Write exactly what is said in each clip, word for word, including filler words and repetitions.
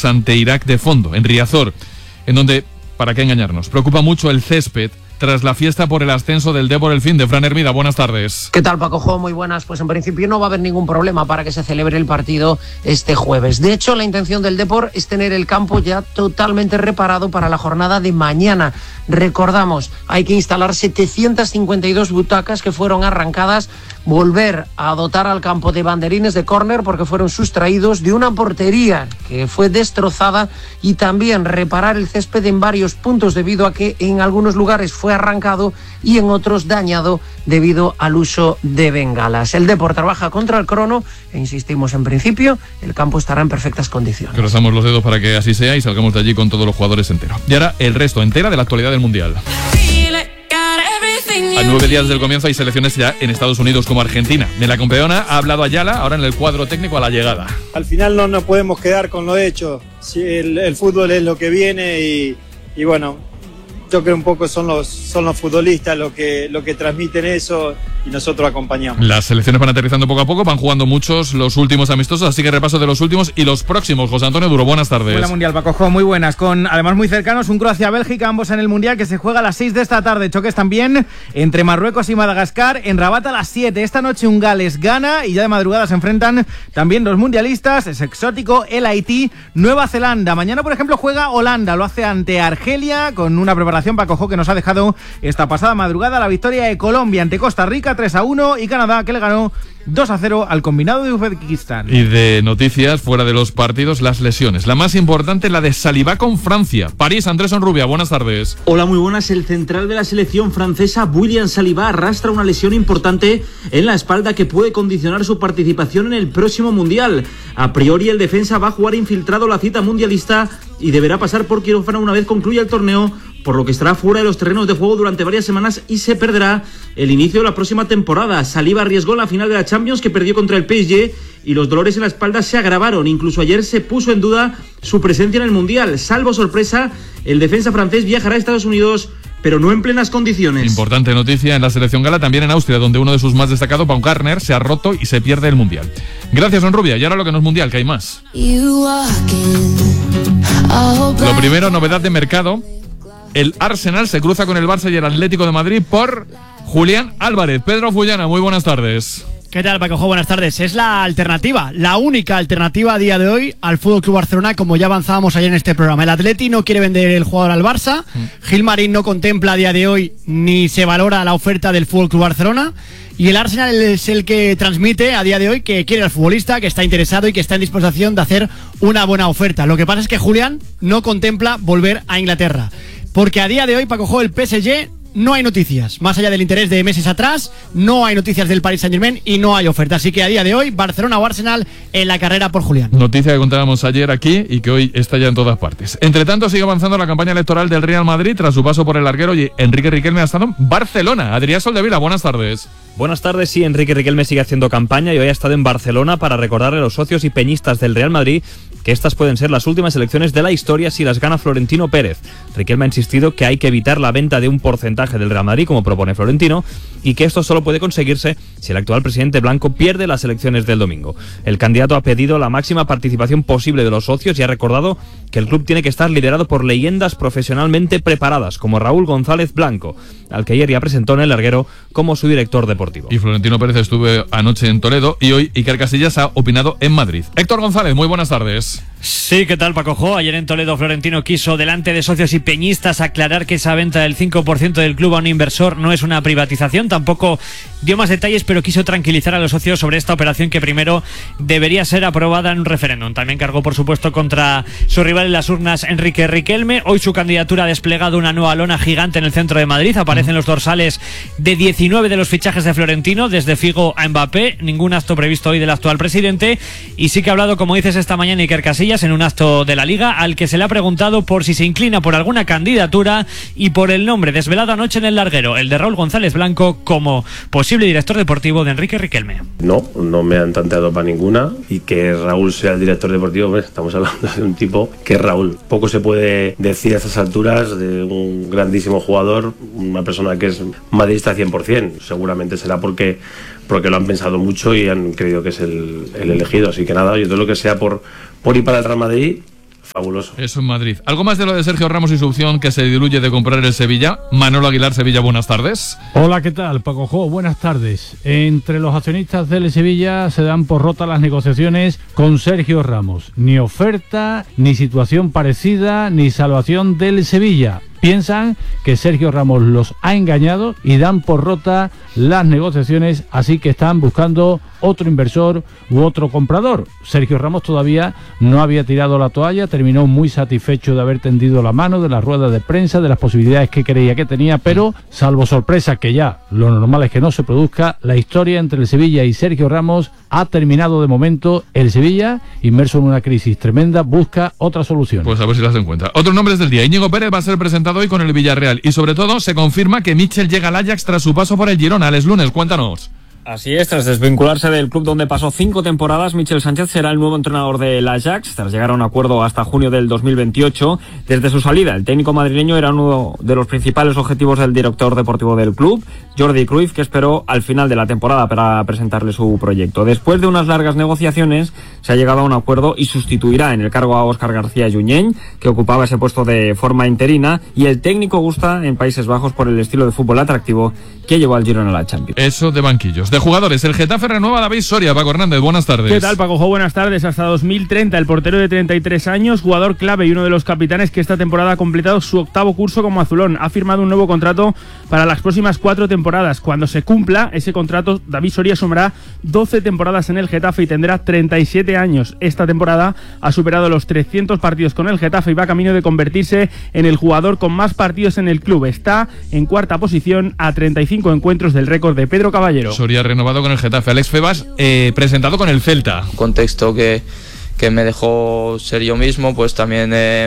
partidos ante Irak de fondo, en Riazor, en donde, para qué engañarnos, preocupa mucho el césped tras la fiesta por el ascenso del Depor el fin de. Fran Hermida, buenas tardes. ¿Qué tal, Paco Jo? Muy buenas. Pues en principio no va a haber ningún problema para que se celebre el partido este jueves. De hecho, la intención del Depor es tener el campo ya totalmente reparado para la jornada de mañana. Recordamos, hay que instalar setecientas cincuenta y dos butacas que fueron arrancadas, volver a dotar al campo de banderines de córner porque fueron sustraídos, de una portería que fue destrozada, y también reparar el césped en varios puntos debido a que en algunos lugares fue arrancado y en otros dañado debido al uso de bengalas. El Depor trabaja contra el crono e insistimos, en principio el campo estará en perfectas condiciones. Cruzamos los dedos para que así sea y salgamos de allí con todos los jugadores enteros. Y ahora el resto entera de la actualidad del Mundial. A nueve días del comienzo hay selecciones ya en Estados Unidos como Argentina. De la campeona ha hablado Ayala, ahora en el cuadro técnico a la llegada. Al final no nos podemos quedar con lo hecho. El, el fútbol es lo que viene y, y bueno, yo creo un poco son los, son los futbolistas los que, lo que transmiten eso y nosotros acompañamos. Las selecciones van aterrizando poco a poco, van jugando muchos los últimos amistosos, así que repaso de los últimos y los próximos. José Antonio Duro, buenas tardes. Hola Mundial, Paco Jo, muy buenas, con además muy cercanos un Croacia-Bélgica, ambos en el Mundial, que se juega a las seis de esta tarde. Choques también entre Marruecos y Madagascar, en Rabat a las siete. Esta noche un Gales-Ghana y ya de madrugada se enfrentan también los mundialistas, es exótico, el Haití, Nueva Zelanda. Mañana, por ejemplo, juega Holanda, lo hace ante Argelia, con una preparación, Paco Jo, que nos ha dejado esta pasada madrugada la victoria de Colombia ante Costa Rica tres a uno y Canadá, que le ganó dos a cero al combinado de Uzbekistán. Y de noticias fuera de los partidos, las lesiones. La más importante, la de Saliba con Francia. París, Andrés Onrubia, buenas tardes. Hola, muy buenas. El central de la selección francesa, William Saliba, arrastra una lesión importante en la espalda que puede condicionar su participación en el próximo Mundial. A priori, el defensa va a jugar infiltrado la cita mundialista y deberá pasar por quirófano una vez concluya el torneo, por lo que estará fuera de los terrenos de juego durante varias semanas y se perderá el inicio de la próxima temporada. Saliba arriesgó la final de la Champions, que perdió contra el P S G, y los dolores en la espalda se agravaron. Incluso ayer se puso en duda su presencia en el Mundial. Salvo sorpresa, el defensa francés viajará a Estados Unidos, pero no en plenas condiciones. Importante noticia en la selección gala, también en Austria, donde uno de sus más destacados, Baumgartner, se ha roto y se pierde el Mundial. Gracias, Onrubia. Y ahora lo que no es Mundial, que hay más. Lo primero, novedad de mercado. El Arsenal se cruza con el Barça y el Atlético de Madrid por Julián Álvarez. Pedro Fullana, muy buenas tardes. ¿Qué tal, Paco Jo? Buenas tardes. Es la alternativa, la única alternativa a día de hoy al F C Barcelona, como ya avanzábamos ayer en este programa. El Atleti no quiere vender el jugador al Barça. Mm. Gilmarín no contempla a día de hoy ni se valora la oferta del F C Barcelona. Y el Arsenal es el que transmite a día de hoy que quiere al futbolista, que está interesado y que está en disposición de hacer una buena oferta. Lo que pasa es que Julián no contempla volver a Inglaterra, porque a día de hoy, Paco Jo, el P S G no hay noticias. Más allá del interés de meses atrás, no hay noticias del Paris Saint-Germain y no hay oferta. Así que a día de hoy, Barcelona o Arsenal en la carrera por Julián. Noticia que contábamos ayer aquí y que hoy está ya en todas partes. Entre tanto, sigue avanzando la campaña electoral del Real Madrid tras su paso por el larguero, y Enrique Riquelme ha estado en Barcelona. Adrián Soldevila, buenas tardes. Buenas tardes, sí, Enrique Riquelme sigue haciendo campaña y hoy ha estado en Barcelona para recordarle a los socios y peñistas del Real Madrid que estas pueden ser las últimas elecciones de la historia si las gana Florentino Pérez. Riquelme ha insistido que hay que evitar la venta de un porcentaje del Real Madrid, como propone Florentino, y que esto solo puede conseguirse si el actual presidente blanco pierde las elecciones del domingo. El candidato ha pedido la máxima participación posible de los socios y ha recordado que el club tiene que estar liderado por leyendas profesionalmente preparadas, como Raúl González Blanco, al que ayer ya presentó en el larguero como su director deportivo. Y Florentino Pérez estuvo anoche en Toledo y hoy Iker Casillas ha opinado en Madrid. Héctor González, muy buenas tardes. Sí, ¿qué tal, Paco Jo? Ayer en Toledo Florentino quiso, delante de socios y peñistas, aclarar que esa venta del cinco por ciento del club a un inversor no es una privatización. Tampoco dio más detalles, pero quiso tranquilizar a los socios sobre esta operación, que primero debería ser aprobada en un referéndum. También cargó, por supuesto, contra su rival en las urnas, Enrique Riquelme. Hoy su candidatura ha desplegado una nueva lona gigante en el centro de Madrid. Aparecen los dorsales de diecinueve de los fichajes de Florentino, desde Figo a Mbappé. Ningún acto previsto hoy del actual presidente. Y sí que ha hablado, como dices, esta mañana Iker Casillas en un acto de la Liga, al que se le ha preguntado por si se inclina por alguna candidatura y por el nombre desvelado anoche en el larguero, el de Raúl González Blanco, como posible director deportivo de Enrique Riquelme. No, no me han tanteado para ninguna, y que Raúl sea el director deportivo, pues estamos hablando de un tipo que es Raúl. Poco se puede decir a estas alturas de un grandísimo jugador, una persona que es madridista cien por ciento. Seguramente será porque porque lo han pensado mucho y han creído que es el, el elegido. Así que nada, yo todo lo que sea por, por ir para el Real Madrid, fabuloso. Eso en Madrid. ¿Algo más de lo de Sergio Ramos y su opción que se diluye de comprar el Sevilla? Manolo Aguilar, Sevilla, buenas tardes. Hola, ¿qué tal? Paco Jo, buenas tardes. Entre los accionistas del Sevilla se dan por rotas las negociaciones con Sergio Ramos. Ni oferta, ni situación parecida, ni salvación del Sevilla. Piensan que Sergio Ramos los ha engañado y dan por rota las negociaciones, así que están buscando otro inversor u otro comprador. Sergio Ramos todavía no había tirado la toalla, terminó muy satisfecho de haber tendido la mano, de las ruedas de prensa, de las posibilidades que creía que tenía, pero salvo sorpresa, que ya lo normal es que no se produzca, la historia entre el Sevilla y Sergio Ramos ha terminado de momento. El Sevilla, inmerso en una crisis tremenda, busca otra solución. Pues a ver si las encuentra. Otros nombres del día. Íñigo Pérez va a ser presentado hoy con el Villarreal y sobre todo se confirma que Mitchell llega al Ajax tras su paso por el Girona. Les Lunes, cuéntanos. Así es, tras desvincularse del club donde pasó cinco temporadas, Michel Sánchez será el nuevo entrenador del Ajax, tras llegar a un acuerdo hasta junio del dos mil veintiocho. Desde su salida, el técnico madrileño era uno de los principales objetivos del director deportivo del club, Jordi Cruyff, que esperó al final de la temporada para presentarle su proyecto. Después de unas largas negociaciones, se ha llegado a un acuerdo y sustituirá en el cargo a Óscar García Junyent, que ocupaba ese puesto de forma interina, y el técnico gusta en Países Bajos por el estilo de fútbol atractivo que llevó al Girona a la Champions. Eso de banquillos. De jugadores, el Getafe renueva a David Soria. Paco Hernández, buenas tardes. ¿Qué tal, Paco Jo? Buenas tardes. Hasta dos mil treinta, el portero de treinta y tres años, jugador clave y uno de los capitanes que esta temporada ha completado su octavo curso como azulón. Ha firmado un nuevo contrato para las próximas cuatro temporadas. Cuando se cumpla ese contrato, David Soria sumará doce temporadas en el Getafe y tendrá treinta y siete años. Esta temporada ha superado los trescientos partidos con el Getafe y va camino de convertirse en el jugador con más partidos en el club. Está en cuarta posición a treinta y cinco encuentros del récord de Pedro Caballero. Soria renovado con el Getafe. Alex Febas, eh, presentado con el Celta. Contexto que, que me dejó ser yo mismo, pues también eh,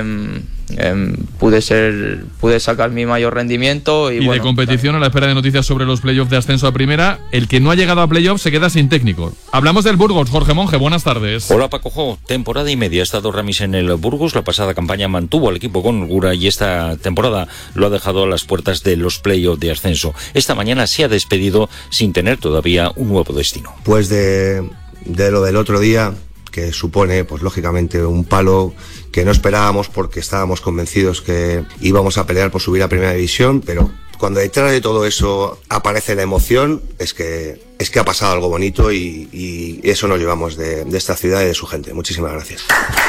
eh, pude ser pude sacar mi mayor rendimiento. Y, y bueno, de competición, también. A la espera de noticias sobre los playoffs de ascenso a primera, el que no ha llegado a playoffs se queda sin técnico. Hablamos del Burgos. Jorge Monge, buenas tardes. Hola, Paco Jo. Temporada y media ha estado Ramis en el Burgos. La pasada campaña mantuvo al equipo con holgura y esta temporada lo ha dejado a las puertas de los playoffs de ascenso. Esta mañana se ha despedido sin tener todavía un nuevo destino. Pues de, de lo del otro día, que supone, pues lógicamente, un palo que no esperábamos porque estábamos convencidos que íbamos a pelear por subir a Primera División, pero cuando detrás de todo eso aparece la emoción, es que es que ha pasado algo bonito y, y eso nos llevamos de, de esta ciudad y de su gente. Muchísimas gracias.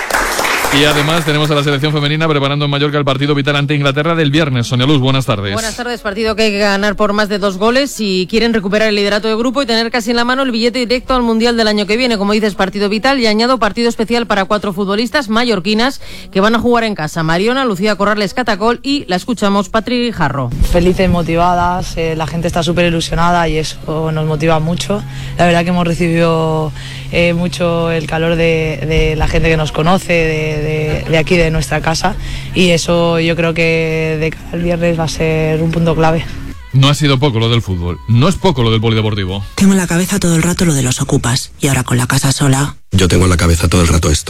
Y además tenemos a la selección femenina preparando en Mallorca el partido vital ante Inglaterra del viernes. Sonia Luz, buenas tardes. Buenas tardes, partido que hay que ganar por más de dos goles si quieren recuperar el liderato de grupo y tener casi en la mano el billete directo al Mundial del año que viene. Como dices, partido vital, y añado partido especial para cuatro futbolistas mallorquinas que van a jugar en casa. Mariona, Lucía Corrales Catacol y la escuchamos, Patri Jarro. Felices, motivadas, eh, la gente está súper ilusionada y eso nos motiva mucho. La verdad que hemos recibido eh, mucho el calor de, de la gente que nos conoce, de De, de aquí, de nuestra casa, y eso yo creo que de cara al viernes va a ser un punto clave. No ha sido poco lo del fútbol, no es poco lo del polideportivo. Tengo en la cabeza todo el rato lo de los ocupas, y ahora con la casa sola... Yo tengo en la cabeza todo el rato esto.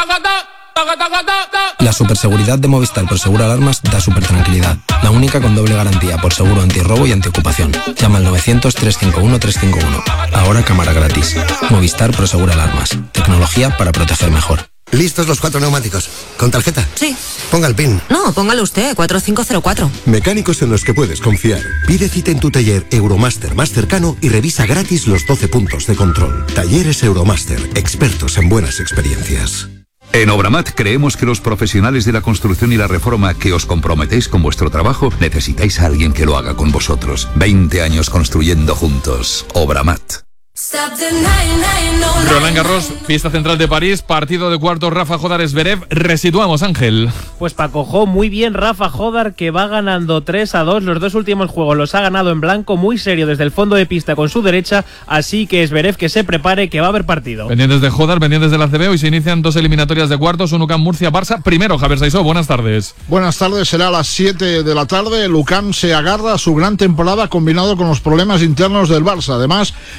La superseguridad de Movistar Proseguro Alarmas da super tranquilidad. La única con doble garantía por seguro antirrobo y antiocupación. Llama al novecientos, trescientos cincuenta y uno, trescientos cincuenta y uno. Ahora cámara gratis. Movistar Proseguro Alarmas. Tecnología para proteger mejor. ¿Listos los cuatro neumáticos? ¿Con tarjeta? Sí. Ponga el PIN. No, póngalo usted, cuatro cinco cero cuatro. Mecánicos en los que puedes confiar. Pide cita en tu taller Euromaster más cercano y revisa gratis los doce puntos de control. Talleres Euromaster, expertos en buenas experiencias. En Obramat creemos que los profesionales de la construcción y la reforma que os comprometéis con vuestro trabajo necesitáis a alguien que lo haga con vosotros. veinte años construyendo juntos. Obramat. Roland Garros, fiesta central de París, partido de cuartos Rafa Jodar Zverev. Resituamos, Ángel. Pues Paco Jo, muy bien Rafa Jodar, que va ganando tres a dos. Los dos últimos juegos los ha ganado en blanco, muy serio desde el fondo de pista con su derecha, así que Zverev que se prepare, que va a haber partido. Pendientes de Jodar, pendientes del A C B, hoy se inician dos eliminatorias de cuartos, un U C A M Murcia-Barça. Primero, Javier Saizó, buenas tardes. Buenas tardes, será a las siete de la tarde. El U C A M se agarra a su gran temporada combinado con los problemas internos del Barça. Además, esta temporada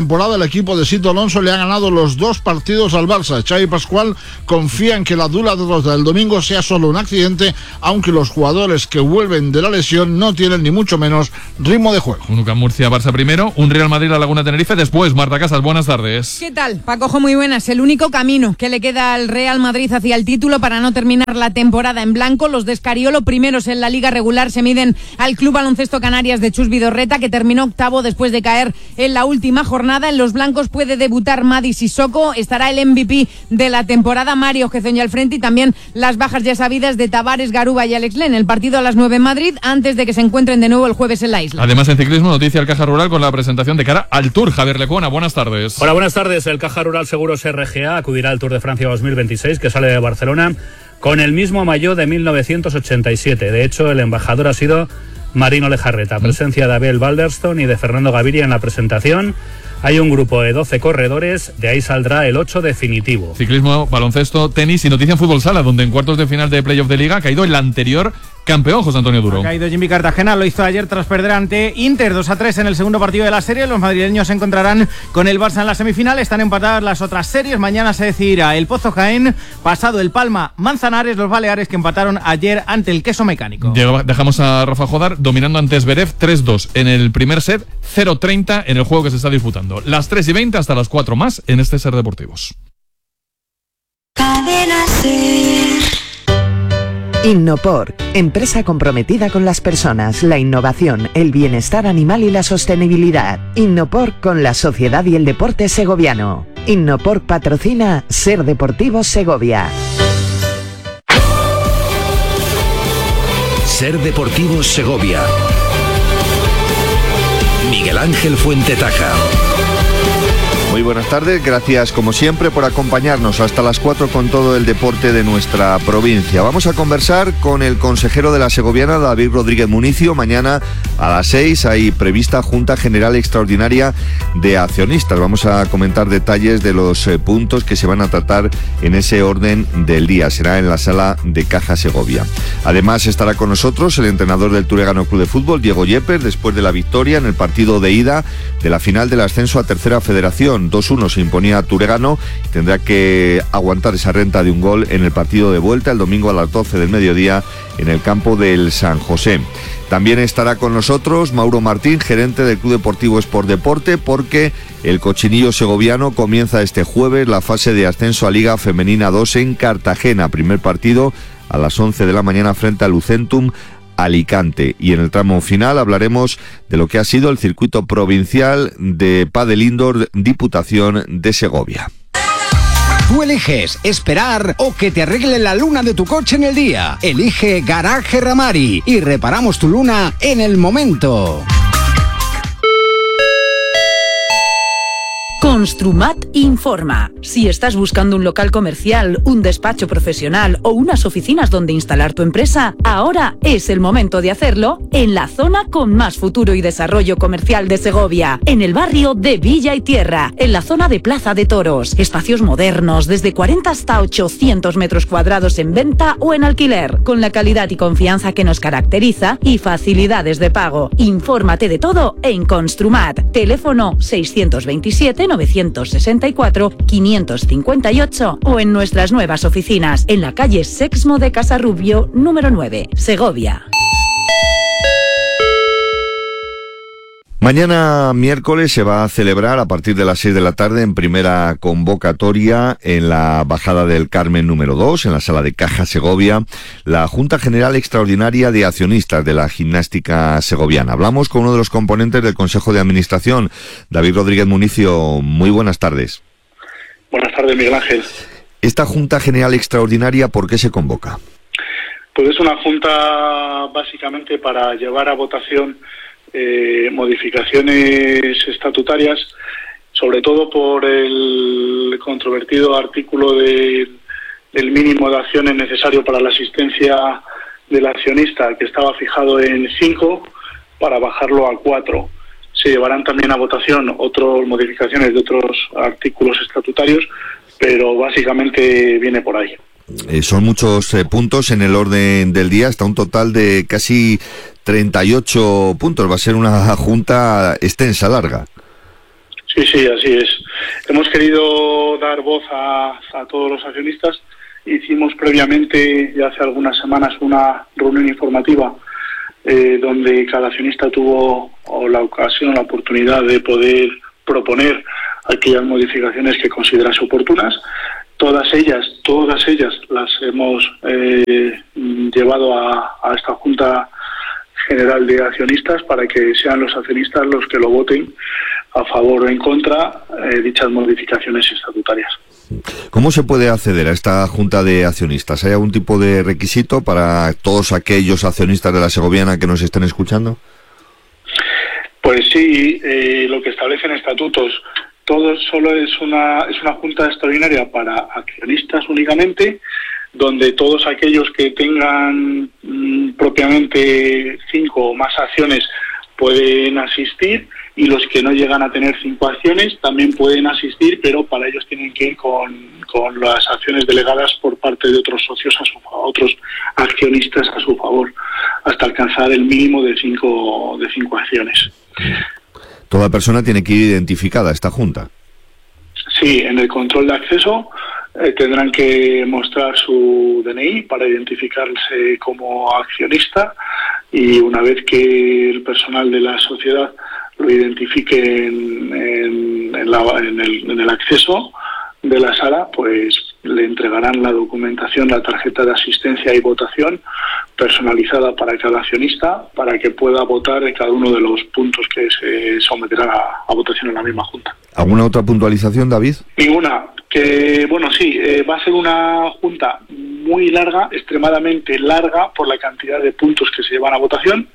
temporada el equipo de Sito Alonso le ha ganado los dos partidos al Barça. Xavi Pascual confía en que la dura derrota del domingo sea solo un accidente, aunque los jugadores que vuelven de la lesión no tienen ni mucho menos ritmo de juego. Un U C A M Murcia Barça primero, un Real Madrid La Laguna Tenerife después. Marta Casas, buenas tardes. ¿Qué tal? Paco, muy buenas. El único camino que le queda al Real Madrid hacia el título para no terminar la temporada en blanco. Los de Escariolo, primeros en la liga regular, se miden al Club Baloncesto Canarias de Chus Vidorreta, que terminó octavo después de caer en la última jornada. En los blancos puede debutar Madi Sissoko, estará el M V P de la temporada, Mario Gezoña al frente, y también las bajas ya sabidas de Tavares, Garuba y Alex Len. El partido a las nueve en Madrid, antes de que se encuentren de nuevo el jueves en la isla. Además, en ciclismo, noticia al Caja Rural con la presentación de cara al Tour. Javier Lecuona, buenas tardes. Hola, buenas tardes. El Caja Rural Seguros R G A acudirá al Tour de Francia dos mil veintiséis, que sale de Barcelona con el mismo maillot de mil novecientos ochenta y siete. De hecho, el embajador ha sido Marino Lejarreta. Presencia de Abel Balderston y de Fernando Gaviria en la presentación. Hay un grupo de doce corredores, de ahí saldrá el ocho definitivo. Ciclismo, baloncesto, tenis y noticia en fútbol sala, donde en cuartos de final de playoff de liga ha caído el anterior campeón, José Antonio Duro. Ha caído Jimmy Cartagena, lo hizo ayer tras perder ante Inter dos a tres en el segundo partido de la serie. Los madrileños se encontrarán con el Barça en la semifinal. Están empatadas las otras series. Mañana se decidirá el Pozo Jaén, pasado el Palma Manzanares, los Baleares, que empataron ayer ante el Queso Mecánico. Dejamos a Rafa Jodar dominando ante Zverev tres dos en el primer set, cero treinta en el juego que se está disputando. Las tres y veinte hasta las cuatro más en este Ser Deportivos. Cadena Ser. Innopor, empresa comprometida con las personas, la innovación, el bienestar animal y la sostenibilidad. Innopor con la sociedad y el deporte segoviano. Innopor patrocina Ser Deportivo Segovia. Ser Deportivo Segovia. Miguel Ángel Fuentetaja. Muy buenas tardes, gracias como siempre por acompañarnos hasta las cuatro con todo el deporte de nuestra provincia. Vamos a conversar con el consejero de la segoviana, David Rodríguez Municio. Mañana a las seis hay prevista Junta General Extraordinaria de Accionistas. Vamos a comentar detalles de los eh, puntos que se van a tratar en ese orden del día. Será en la sala de Caja Segovia. Además estará con nosotros el entrenador del Turegano Club de Fútbol, Diego Yepes, después de la victoria en el partido de ida de la final del ascenso a Tercera Federación. dos uno se imponía a Turegano, tendrá que aguantar esa renta de un gol en el partido de vuelta el domingo a las doce del mediodía en el campo del San José. También estará con nosotros Mauro Martín, gerente del Club Deportivo Sport Deporte, porque el Cochinillo segoviano comienza este jueves la fase de ascenso a Liga Femenina dos en Cartagena. Primer partido a las once de la mañana frente a Lucentum Alicante. Y en el tramo final hablaremos de lo que ha sido el circuito provincial de Pádel Indoor Diputación de Segovia. Tú eliges esperar o que te arregle la luna de tu coche en el día. Elige Garaje Ramari y reparamos tu luna en el momento. Construmat informa. Si estás buscando un local comercial, un despacho profesional o unas oficinas donde instalar tu empresa, ahora es el momento de hacerlo en la zona con más futuro y desarrollo comercial de Segovia, en el barrio de Villa y Tierra, en la zona de Plaza de Toros. Espacios modernos, desde cuarenta hasta ochocientos metros cuadrados en venta o en alquiler, con la calidad y confianza que nos caracteriza y facilidades de pago. Infórmate de todo en Construmat. Teléfono seiscientos veintisiete novecientos sesenta y cuatro quinientos cincuenta y ocho o en nuestras nuevas oficinas en la calle Sexmo de Casarrubio número nueve, Segovia. Mañana miércoles se va a celebrar a partir de las seis de la tarde en primera convocatoria en la Bajada del Carmen número dos, en la sala de Caja Segovia, la Junta General Extraordinaria de Accionistas de la Gimnástica Segoviana. Hablamos con uno de los componentes del Consejo de Administración, David Rodríguez Municio. Muy buenas tardes. Buenas tardes, Miguel Ángel. Esta Junta General Extraordinaria, ¿por qué se convoca? Pues es una junta básicamente para llevar a votación Eh, modificaciones estatutarias, sobre todo por el controvertido artículo de, del mínimo de acciones necesario para la asistencia del accionista, que estaba fijado en cinco, para bajarlo a cuatro. Se llevarán también a votación otras modificaciones de otros artículos estatutarios, pero básicamente viene por ahí. Eh, son muchos eh, puntos en el orden del día, hasta un total de casi treinta y ocho puntos. Va a ser una junta extensa, larga. Sí, sí, así es. Hemos querido dar voz a, a todos los accionistas. Hicimos previamente, ya hace algunas semanas, una reunión informativa eh, donde cada accionista tuvo o la ocasión, la oportunidad de poder proponer aquellas modificaciones que considerase oportunas. Todas ellas, todas ellas las hemos eh, llevado a, a esta Junta General de Accionistas para que sean los accionistas los que lo voten a favor o en contra eh, dichas modificaciones estatutarias. ¿Cómo se puede acceder a esta Junta de Accionistas? ¿Hay algún tipo de requisito para todos aquellos accionistas de la Segoviana que nos estén escuchando? Pues sí, eh, lo que establecen estatutos. Todo solo es una es una junta extraordinaria para accionistas únicamente, donde todos aquellos que tengan mmm, propiamente cinco o más acciones pueden asistir, y los que no llegan a tener cinco acciones también pueden asistir, pero para ellos tienen que ir con, con las acciones delegadas por parte de otros socios, a su, otros accionistas a su favor, hasta alcanzar el mínimo de cinco de cinco acciones. Toda persona tiene que ir identificada a esta junta. Sí, en el control de acceso eh, tendrán que mostrar su D N I para identificarse como accionista, y una vez que el personal de la sociedad lo identifique en, en, en, la, en, el, en el acceso de la sala, pues le entregarán la documentación, la tarjeta de asistencia y votación personalizada para cada accionista, para que pueda votar en cada uno de los puntos que se someterán a, a votación en la misma junta. ¿Alguna otra puntualización, David? Ninguna. Que, bueno, sí, eh, va a ser una junta muy larga, extremadamente larga, por la cantidad de puntos que se llevan a votación.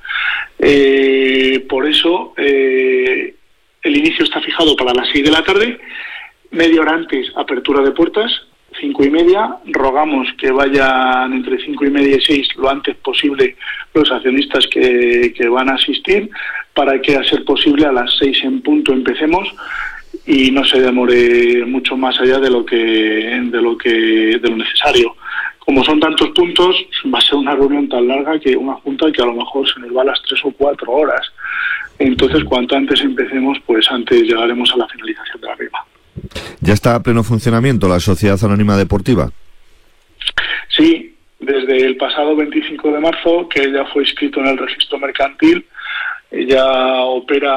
Eh, por eso, eh, el inicio está fijado para las seis de la tarde, media hora antes, apertura de puertas, cinco y media. Rogamos que vayan entre cinco y media y seis lo antes posible los accionistas que, que van a asistir, para que, a ser posible, a las seis en punto empecemos y no se demore mucho más allá de lo que de lo que de lo necesario. Como son tantos puntos, va a ser una reunión tan larga, que una junta que a lo mejor se nos va a las tres o cuatro horas. Entonces, cuanto antes empecemos, pues antes llegaremos a la finalización de la misma. ¿Ya está a pleno funcionamiento la Sociedad Anónima Deportiva? Sí, desde el pasado veinticinco de marzo, que ya fue inscrito en el registro mercantil, ya opera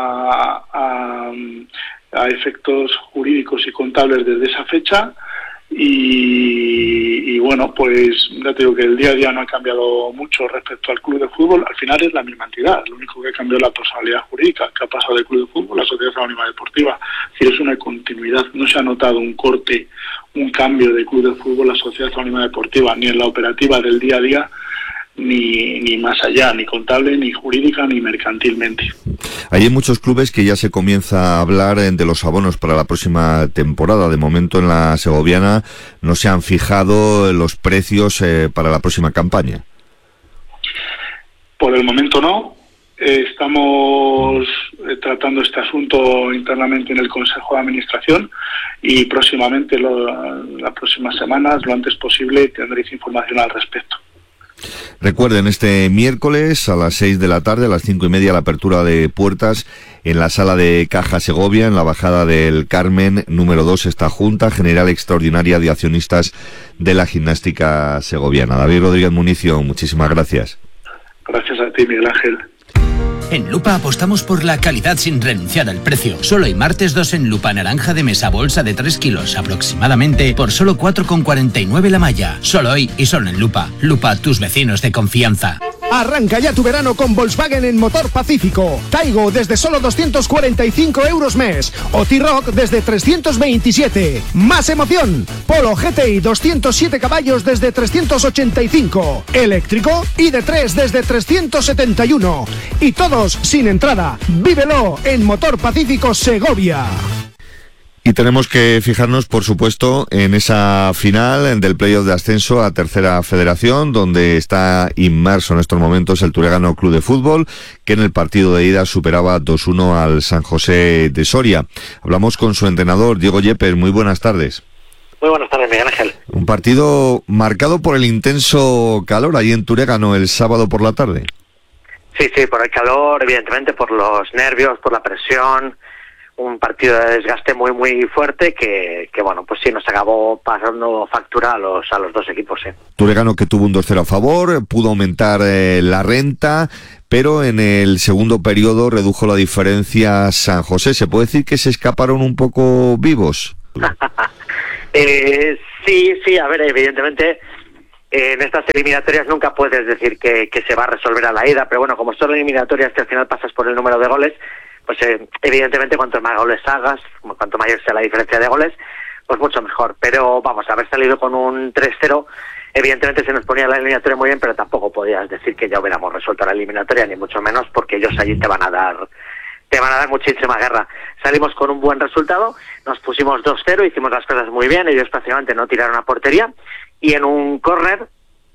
a, a efectos jurídicos y contables desde esa fecha. Y, y bueno, pues ya te digo que el día a día no ha cambiado mucho respecto al club de fútbol. Al final es la misma entidad, lo único que ha cambiado es la personalidad jurídica, que ha pasado del club de fútbol a la Sociedad Anónima Deportiva. Es decir, es una continuidad, no se ha notado un corte, un cambio de club de fútbol a Sociedad Anónima Deportiva, ni en la operativa del día a día, ni, ni más allá, ni contable, ni jurídica, ni mercantilmente. Hay muchos clubes que ya se comienza a hablar de los abonos para la próxima temporada. De momento en la Segoviana no se han fijado los precios eh, para la próxima campaña. Por el momento no. Eh, estamos eh, tratando este asunto internamente en el Consejo de Administración, y próximamente, lo, las próximas semanas, lo antes posible, tendréis información al respecto. Recuerden, este miércoles a las seis de la tarde, a las cinco y media, la apertura de puertas en la sala de Caja Segovia, en la Bajada del Carmen, número dos, esta Junta General Extraordinaria de Accionistas de la Gimnástica Segoviana. David Rodríguez Municio, muchísimas gracias. Gracias a ti, Miguel Ángel. En Lupa apostamos por la calidad sin renunciar al precio. Solo hay martes dos en Lupa naranja de mesa bolsa de tres kilos aproximadamente por solo cuatro con cuarenta y nueve la malla. Solo hoy y solo en Lupa. Lupa, tus vecinos de confianza. Arranca ya tu verano con Volkswagen en Motor Pacífico. Taigo desde solo doscientos cuarenta y cinco euros mes. O T-Roc desde trescientos veintisiete. ¡Más emoción! Polo G T I doscientos siete caballos desde trescientos ochenta y cinco. Eléctrico I D tres desde trescientos setenta y uno. Y todos sin entrada. Vívelo en Motor Pacífico Segovia. Y tenemos que fijarnos, por supuesto, en esa final del playoff de ascenso a Tercera Federación, donde está inmerso en estos momentos el Turegano Club de Fútbol, que en el partido de ida superaba dos uno al San José de Soria. Hablamos con su entrenador, Diego Yepes. Muy buenas tardes. Muy buenas tardes, Miguel Ángel. Un partido marcado por el intenso calor ahí en Turegano el sábado por la tarde. Sí, sí, por el calor, evidentemente, por los nervios, por la presión. un partido de desgaste muy muy fuerte que, que bueno, pues sí nos acabó pasando factura a los a los dos equipos. ¿eh? Turegano, que tuvo un dos cero a favor, pudo aumentar eh, la renta, pero en el segundo periodo redujo la diferencia San José. ¿Se puede decir que se escaparon un poco vivos? eh, sí, sí, a ver, evidentemente eh, en estas eliminatorias nunca puedes decir que, que se va a resolver a la ida, pero bueno, como son eliminatorias que al final pasas por el número de goles, pues eh, evidentemente cuanto más goles hagas, cuanto mayor sea la diferencia de goles, pues mucho mejor. Pero vamos, haber salido con un tres cero, evidentemente se nos ponía la eliminatoria muy bien, pero tampoco podías decir que ya hubiéramos resuelto la eliminatoria, ni mucho menos, porque ellos allí te van a dar te van a dar muchísima guerra. Salimos con un buen resultado, nos pusimos dos cero, hicimos las cosas muy bien, ellos prácticamente no tiraron a portería, y en un córner,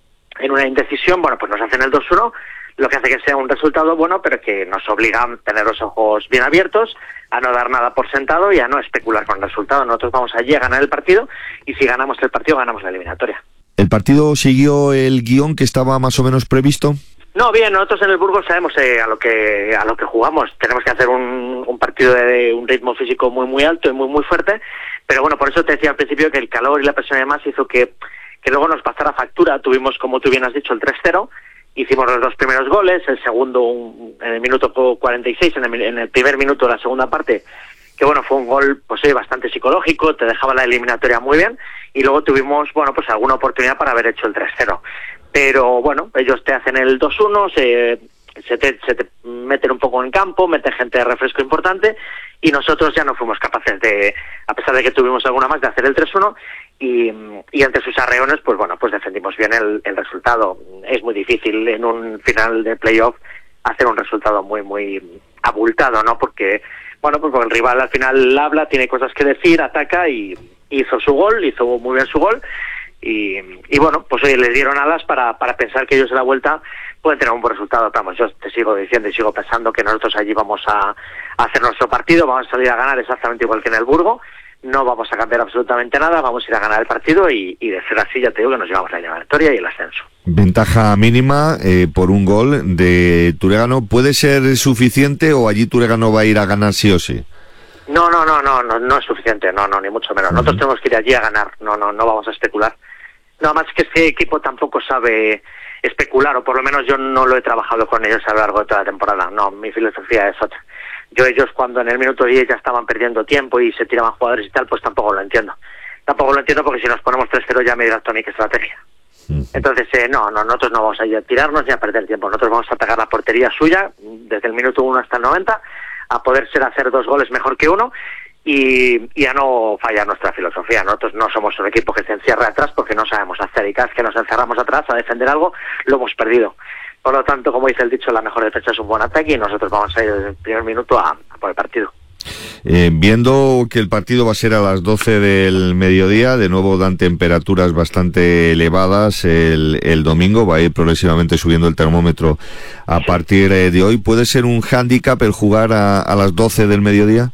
en una indecisión, bueno, pues nos hacen el dos uno, lo que hace que sea un resultado bueno, pero que nos obliga a tener los ojos bien abiertos, a no dar nada por sentado y a no especular con el resultado. Nosotros vamos allí a ganar el partido, y si ganamos el partido, ganamos la eliminatoria. ¿El partido siguió el guión que estaba más o menos previsto? No, bien, nosotros en el Burgos sabemos eh, a lo que a lo que jugamos. Tenemos que hacer un, un partido de un ritmo físico muy muy alto y muy muy fuerte, pero bueno, por eso te decía al principio que el calor y la presión además hizo que, que luego nos pasara factura. Tuvimos, como tú bien has dicho, el tres cero, hicimos los dos primeros goles, el segundo un, en el minuto cuarenta y seis, en el, en el primer minuto de la segunda parte, que bueno, fue un gol pues sí, bastante psicológico, te dejaba la eliminatoria muy bien, y luego tuvimos, bueno, pues alguna oportunidad para haber hecho el tres cero. Pero bueno, ellos te hacen el dos uno, se, se, te, se te meten un poco en campo, meten gente de refresco importante, y nosotros ya no fuimos capaces de, a pesar de que tuvimos alguna más, de hacer el tres uno, y, y ante sus arreones, pues bueno, pues defendimos bien el, el resultado. Es muy difícil en un final de playoff hacer un resultado muy, muy abultado, ¿no? Porque, bueno, pues porque el rival al final habla, tiene cosas que decir, ataca, y hizo su gol, hizo muy bien su gol, y, y bueno, pues oye, les dieron alas para, para pensar que ellos en la vuelta pueden tener un buen resultado. Vamos, yo te sigo diciendo y sigo pensando que nosotros allí vamos a, a hacer nuestro partido, vamos a salir a ganar exactamente igual que en el Burgo, no vamos a cambiar absolutamente nada, vamos a ir a ganar el partido, y, y de ser así ya te digo que nos llevamos la eliminatoria y el ascenso. Ventaja mínima eh, por un gol de Turegano, ¿puede ser suficiente o allí Turegano va a ir a ganar sí o sí? No, no, no, no, no, no es suficiente, no, no, ni mucho menos. Nosotros uh-huh. tenemos que ir allí a ganar, no, no, no vamos a especular. Nada más que este equipo tampoco sabe especular, o por lo menos yo no lo he trabajado con ellos a lo largo de toda la temporada. No, mi filosofía es otra. Yo ellos cuando en el minuto diez ya estaban perdiendo tiempo y se tiraban jugadores y tal, pues tampoco lo entiendo. Tampoco lo entiendo porque si nos ponemos tres cero ya me dirás, Tony, qué estrategia. Uh-huh. Entonces, eh, no, no, nosotros no vamos a ir a tirarnos ni a perder tiempo. Nosotros vamos a atacar la portería suya desde el minuto uno hasta el noventa, a poder ser hacer dos goles mejor que uno, y, y a no fallar nuestra filosofía. Nosotros no somos un equipo que se encierra atrás porque no sabemos hacer, y cada vez que nos encerramos atrás a defender algo, lo hemos perdido. Por lo tanto, como dice el dicho, la mejor defensa es un buen ataque, y nosotros vamos a ir desde el primer minuto a, a por el partido. Eh, viendo que el partido va a ser a las doce del mediodía, de nuevo dan temperaturas bastante elevadas el, el domingo, va a ir progresivamente subiendo el termómetro a partir de hoy. ¿Puede ser un hándicap el jugar a, a las doce del mediodía?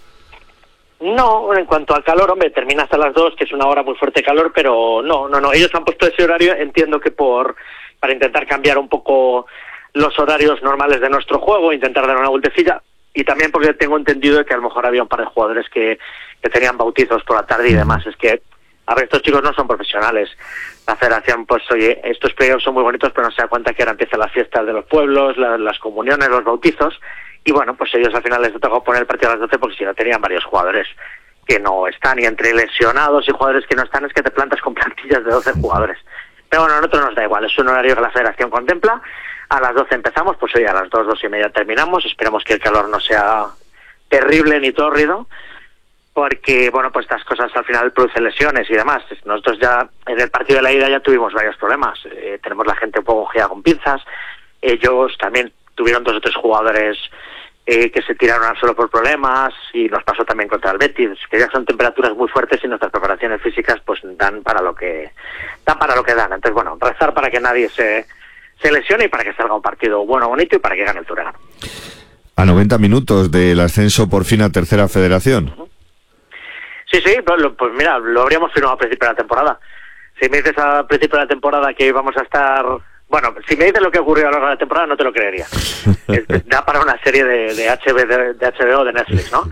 No, en cuanto al calor, hombre, termina hasta las dos, que es una hora muy fuerte de calor, pero no, no, no, ellos han puesto ese horario, entiendo que por para intentar cambiar un poco los horarios normales de nuestro juego, intentar dar una vueltecilla, y también porque tengo entendido que a lo mejor había un par de jugadores que, que tenían bautizos por la tarde y demás. Es que, a ver, estos chicos no son profesionales. La federación, pues oye, estos playoffs son muy bonitos, pero no se da cuenta que ahora empiezan las fiestas de los pueblos, la, las comuniones, los bautizos, y bueno, pues ellos al final les tocó poner el partido a las doce porque si no tenían varios jugadores que no están, y entre lesionados y jugadores que no están es que te plantas con plantillas de doce jugadores. Pero bueno, a nosotros nos da igual, es un horario que la federación contempla. A las doce empezamos, pues hoy a las dos, dos y media terminamos. Esperemos que el calor no sea terrible ni tórrido, porque, bueno, pues estas cosas al final producen lesiones y demás. Nosotros ya en el partido de la ida ya tuvimos varios problemas. Eh, tenemos la gente un poco cogida con pinzas. Ellos también tuvieron dos o tres jugadores eh, que se tiraron al suelo por problemas, y nos pasó también contra el Betis, que ya son temperaturas muy fuertes y nuestras preparaciones físicas pues dan para lo que dan para lo que dan. Entonces, bueno, rezar para que nadie se, se lesione y para que salga un partido bueno, bonito, y para que gane el Turegano. A noventa minutos del ascenso por fin a Tercera Federación. Uh-huh. Sí, sí, pues, pues mira, lo habríamos firmado a principio de la temporada. Si me dices a principio de la temporada que íbamos a estar... Bueno, si me dices lo que ocurrió a lo largo de la temporada, no te lo creería. Da para una serie de, de, H B, de, de H B O, de Netflix, ¿no?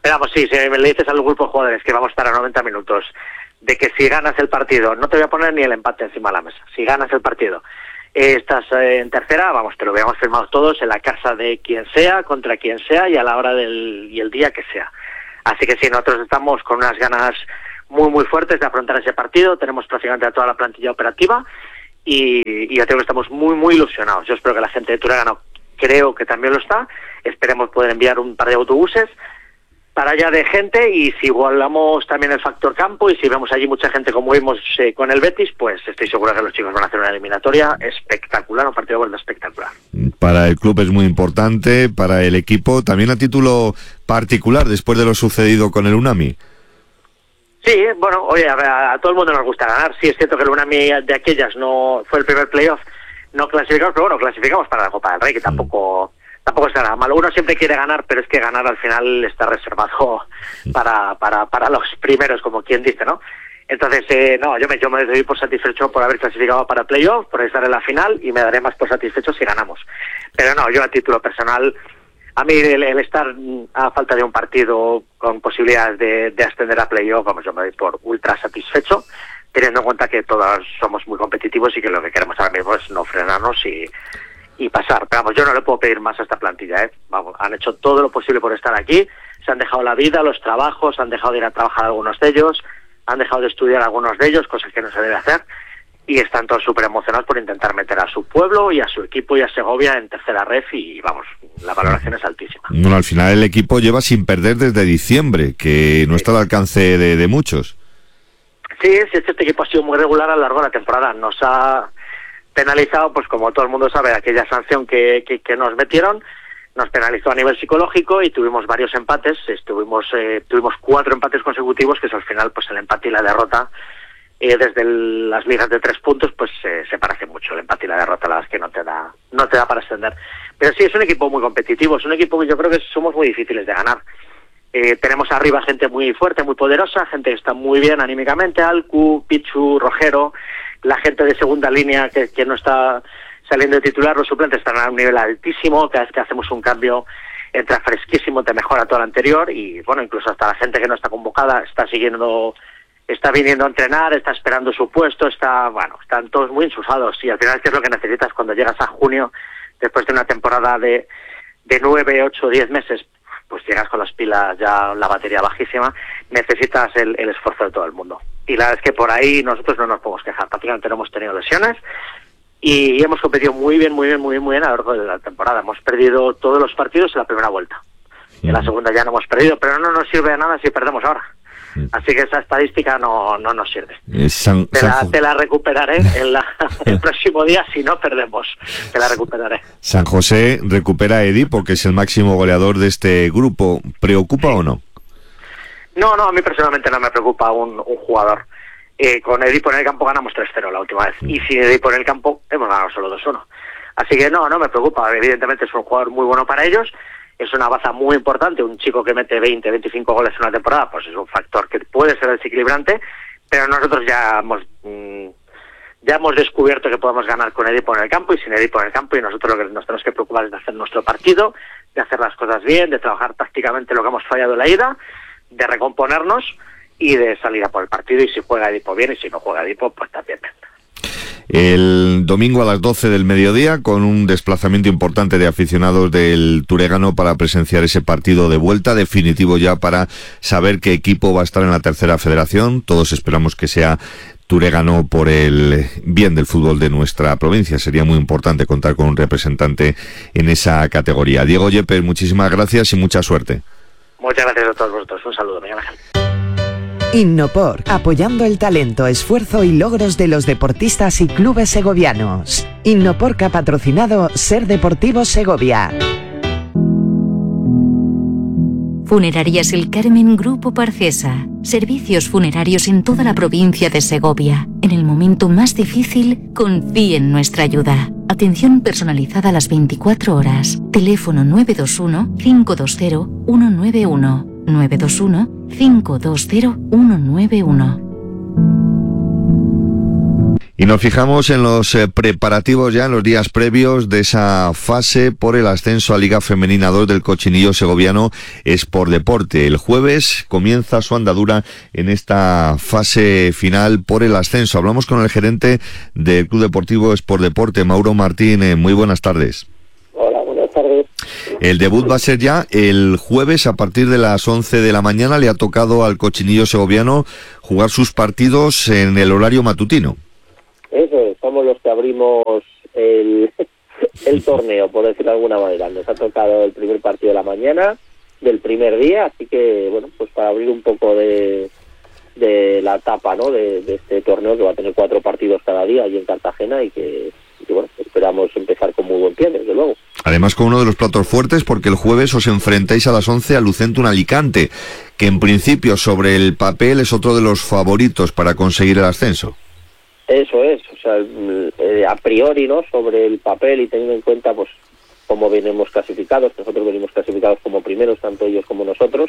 Pero vamos, sí, si me le dices al grupo de jugadores que vamos a estar a noventa minutos, de que si ganas el partido, no te voy a poner ni el empate encima de la mesa, si ganas el partido, eh, estás eh, en tercera, vamos, te lo habíamos firmado todos en la casa de quien sea, contra quien sea y a la hora del y el día que sea. Así que sí, nosotros estamos con unas ganas muy muy fuertes de afrontar ese partido, tenemos prácticamente a toda la plantilla operativa y, y ya tengo que estamos muy muy ilusionados. Yo espero que la gente de Turegano, creo que también lo está, esperemos poder enviar un par de autobuses para allá de gente, y si igualamos también el factor campo y si vemos allí mucha gente como vimos eh, con el Betis, pues estoy seguro que los chicos van a hacer una eliminatoria espectacular, un partido de vuelta espectacular. Para el club es muy importante, para el equipo también a título particular después de lo sucedido con el Unami. Sí, bueno, oye, a, a todo el mundo nos gusta ganar. Sí, es cierto que el Unami de aquellas no fue el primer playoff, no clasificamos, pero bueno, clasificamos para la Copa del Rey, que tampoco... Tampoco es nada malo. Uno siempre quiere ganar, pero es que ganar al final está reservado para para para los primeros, como quien dice, ¿no? Entonces, eh, no, yo me, yo me doy por satisfecho por haber clasificado para playoff, por estar en la final, y me daré más por satisfecho si ganamos. Pero no, yo a título personal, a mí el, el estar a falta de un partido con posibilidades de, de ascender a playoff, vamos, yo me doy por ultra satisfecho, teniendo en cuenta que todos somos muy competitivos y que lo que queremos ahora mismo es no frenarnos y... y pasar. Pero vamos, yo no le puedo pedir más a esta plantilla, ¿eh? Vamos, han hecho todo lo posible por estar aquí, se han dejado la vida, los trabajos, han dejado de ir a trabajar algunos de ellos, han dejado de estudiar algunos de ellos, cosas que no se debe hacer, y están todos súper emocionados por intentar meter a su pueblo y a su equipo y a Segovia en tercera ref, y vamos, la valoración es altísima. Bueno, al final el equipo lleva sin perder desde diciembre, que no está al alcance de, de muchos. Sí, sí, este equipo ha sido muy regular a lo largo de la temporada, nos ha penalizado, pues como todo el mundo sabe, aquella sanción que, que, que nos metieron, nos penalizó a nivel psicológico y tuvimos varios empates, estuvimos eh, tuvimos cuatro empates consecutivos, que es al final pues el empate y la derrota, eh, desde el, las ligas de tres puntos, pues eh, se parece mucho el empate y la derrota, la verdad es que no te da no te da para ascender. Pero sí, es un equipo muy competitivo, es un equipo que yo creo que somos muy difíciles de ganar. Eh, tenemos arriba gente muy fuerte, muy poderosa, gente que está muy bien anímicamente, Alcu, Pichu, Rogero, la gente de segunda línea que, que no está saliendo de titular, los suplentes están a un nivel altísimo, cada vez que hacemos un cambio entra fresquísimo, te mejora todo lo anterior, y bueno, incluso hasta la gente que no está convocada está siguiendo, está viniendo a entrenar, está esperando su puesto, está, bueno, están todos muy enchufados, y al final es lo que necesitas cuando llegas a junio, después de una temporada de, de nueve, ocho, diez meses, pues llegas con las pilas ya, la batería bajísima, necesitas el, el esfuerzo de todo el mundo. Y la verdad es que por ahí nosotros no nos podemos quejar, prácticamente no hemos tenido lesiones y hemos competido muy bien, muy bien, muy bien, muy bien a lo largo de la temporada. Hemos perdido todos los partidos en la primera vuelta. En la segunda ya no hemos perdido, pero no nos sirve de nada si perdemos ahora. Así que esa estadística no, no nos sirve. San, te, la, te la recuperaré en la, el próximo día si no perdemos. Te la recuperaré. San José recupera a Edipo, que es el máximo goleador de este grupo. ¿Preocupa sí. o no? No, no, a mí personalmente no me preocupa un, un jugador. Eh, con Edipo en el campo ganamos tres cero la última vez. Y sin Edipo en el campo hemos ganado solo dos uno. Así que no, no me preocupa. Evidentemente es un jugador muy bueno para ellos. Es una baza muy importante. Un chico que mete veinte, veinticinco goles en una temporada, pues es un factor que puede ser desequilibrante. Pero nosotros ya hemos mmm, ya hemos descubierto que podemos ganar con Edipo en el campo y sin Edipo en el campo. Y nosotros lo que nos tenemos que preocupar es de hacer nuestro partido, de hacer las cosas bien, de trabajar tácticamente lo que hemos fallado en la ida, de recomponernos y de salir a por el partido, y si juega Edipo bien y si no juega Edipo pues también. El domingo a las doce del mediodía, con un desplazamiento importante de aficionados del Turegano para presenciar ese partido de vuelta definitivo ya para saber qué equipo va a estar en la tercera federación. Todos esperamos que sea Turegano por el bien del fútbol de nuestra provincia. Sería muy importante contar con un representante en esa categoría. Diego Yepes, muchísimas gracias y mucha suerte. Muchas gracias a todos vosotros. Un saludo, Miguel Ángel. Innopor, apoyando el talento, esfuerzo y logros de los deportistas y clubes segovianos. Innopor que ha patrocinado Ser Deportivo Segovia. Funerarias El Carmen Grupo Parcesa. Servicios funerarios en toda la provincia de Segovia. En el momento más difícil, confíe en nuestra ayuda. Atención personalizada a las veinticuatro horas. Teléfono nueve dos uno, cinco dos cero, uno nueve uno. nueve dos uno, cinco dos cero, uno nueve uno. Y nos fijamos en los eh, preparativos ya en los días previos de esa fase por el ascenso a Liga Femenina dos del Cochinillo Segoviano Sport Deporte. El jueves comienza su andadura en esta fase final por el ascenso. Hablamos con el gerente del Club Deportivo Sport Deporte, Mauro Martín. Eh, muy buenas tardes. Hola, buenas tardes. El debut va a ser ya el jueves a partir de las once de la mañana. Le ha tocado al Cochinillo Segoviano jugar sus partidos en el horario matutino. Eso es, somos los que abrimos el, el torneo, por decirlo de alguna manera. Nos ha tocado el primer partido de la mañana, del primer día, así que, bueno, pues para abrir un poco de, de la etapa, ¿no?, de, de este torneo, que va a tener cuatro partidos cada día allí en Cartagena y que, y bueno, esperamos empezar con muy buen pie, desde luego. Además con uno de los platos fuertes, porque el jueves os enfrentáis a las once a Lucentum Alicante, que en principio sobre el papel es otro de los favoritos para conseguir el ascenso. Eso es, o sea, eh, a priori, ¿no?, sobre el papel y teniendo en cuenta, pues, cómo venimos clasificados, nosotros venimos clasificados como primeros, tanto ellos como nosotros,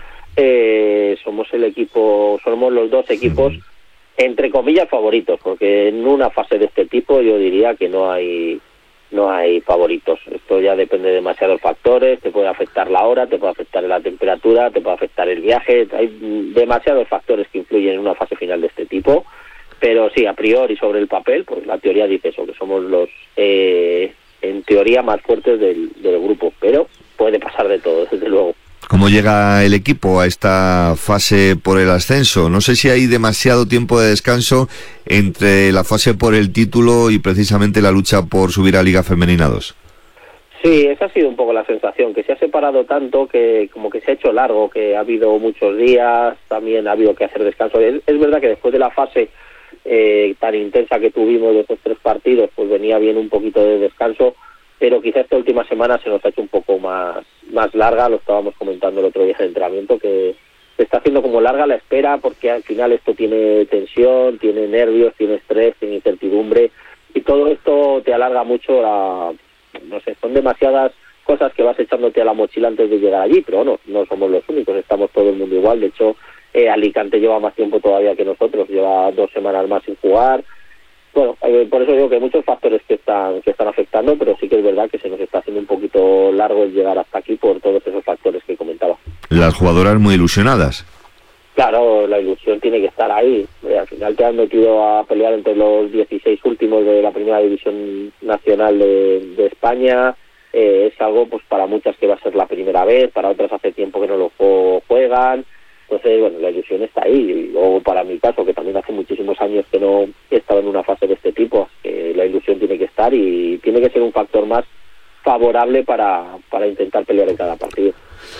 eh, somos el equipo, somos los dos equipos, entre comillas, favoritos, porque en una fase de este tipo yo diría que no hay no hay favoritos. Esto ya depende de demasiados factores, te puede afectar la hora, te puede afectar la temperatura, te puede afectar el viaje, hay demasiados factores que influyen en una fase final de este tipo. Pero sí, a priori sobre el papel, pues la teoría dice eso, que somos los, eh, en teoría, más fuertes del, del grupo, pero puede pasar de todo, desde luego. ¿Cómo llega el equipo a esta fase por el ascenso? No sé si hay demasiado tiempo de descanso entre la fase por el título y precisamente la lucha por subir a Liga Femenina dos. Sí, esa ha sido un poco la sensación, que se ha separado tanto, que como que se ha hecho largo, que ha habido muchos días, también ha habido que hacer descanso. Es, es verdad que después de la fase Eh, tan intensa que tuvimos de estos tres partidos, pues venía bien un poquito de descanso, pero quizá esta última semana se nos ha hecho un poco más más larga, lo estábamos comentando el otro día en el entrenamiento, que se está haciendo como larga la espera, porque al final esto tiene tensión, tiene nervios, tiene estrés, tiene incertidumbre, y todo esto te alarga mucho la, no sé, son demasiadas cosas que vas echándote a la mochila antes de llegar allí, pero no, no somos los únicos, estamos todo el mundo igual. De hecho, Eh, Alicante lleva más tiempo todavía que nosotros, lleva dos semanas más sin jugar. Bueno, eh, por eso digo que hay muchos factores que están que están afectando, pero sí que es verdad que se nos está haciendo un poquito largo el llegar hasta aquí por todos esos factores que comentaba. Las jugadoras muy ilusionadas. Claro, la ilusión tiene que estar ahí. Eh, al final te han metido a pelear entre los dieciséis últimos de la primera división nacional de, de España. Eh, es algo, pues, para muchas que va a ser la primera vez, para otras hace tiempo que no lo juegan. Entonces, bueno, la ilusión está ahí. O para mi caso, que también hace muchísimos años que no he estado en una fase de este tipo, que la ilusión tiene que estar y tiene que ser un factor más favorable para, para intentar pelear en cada partido.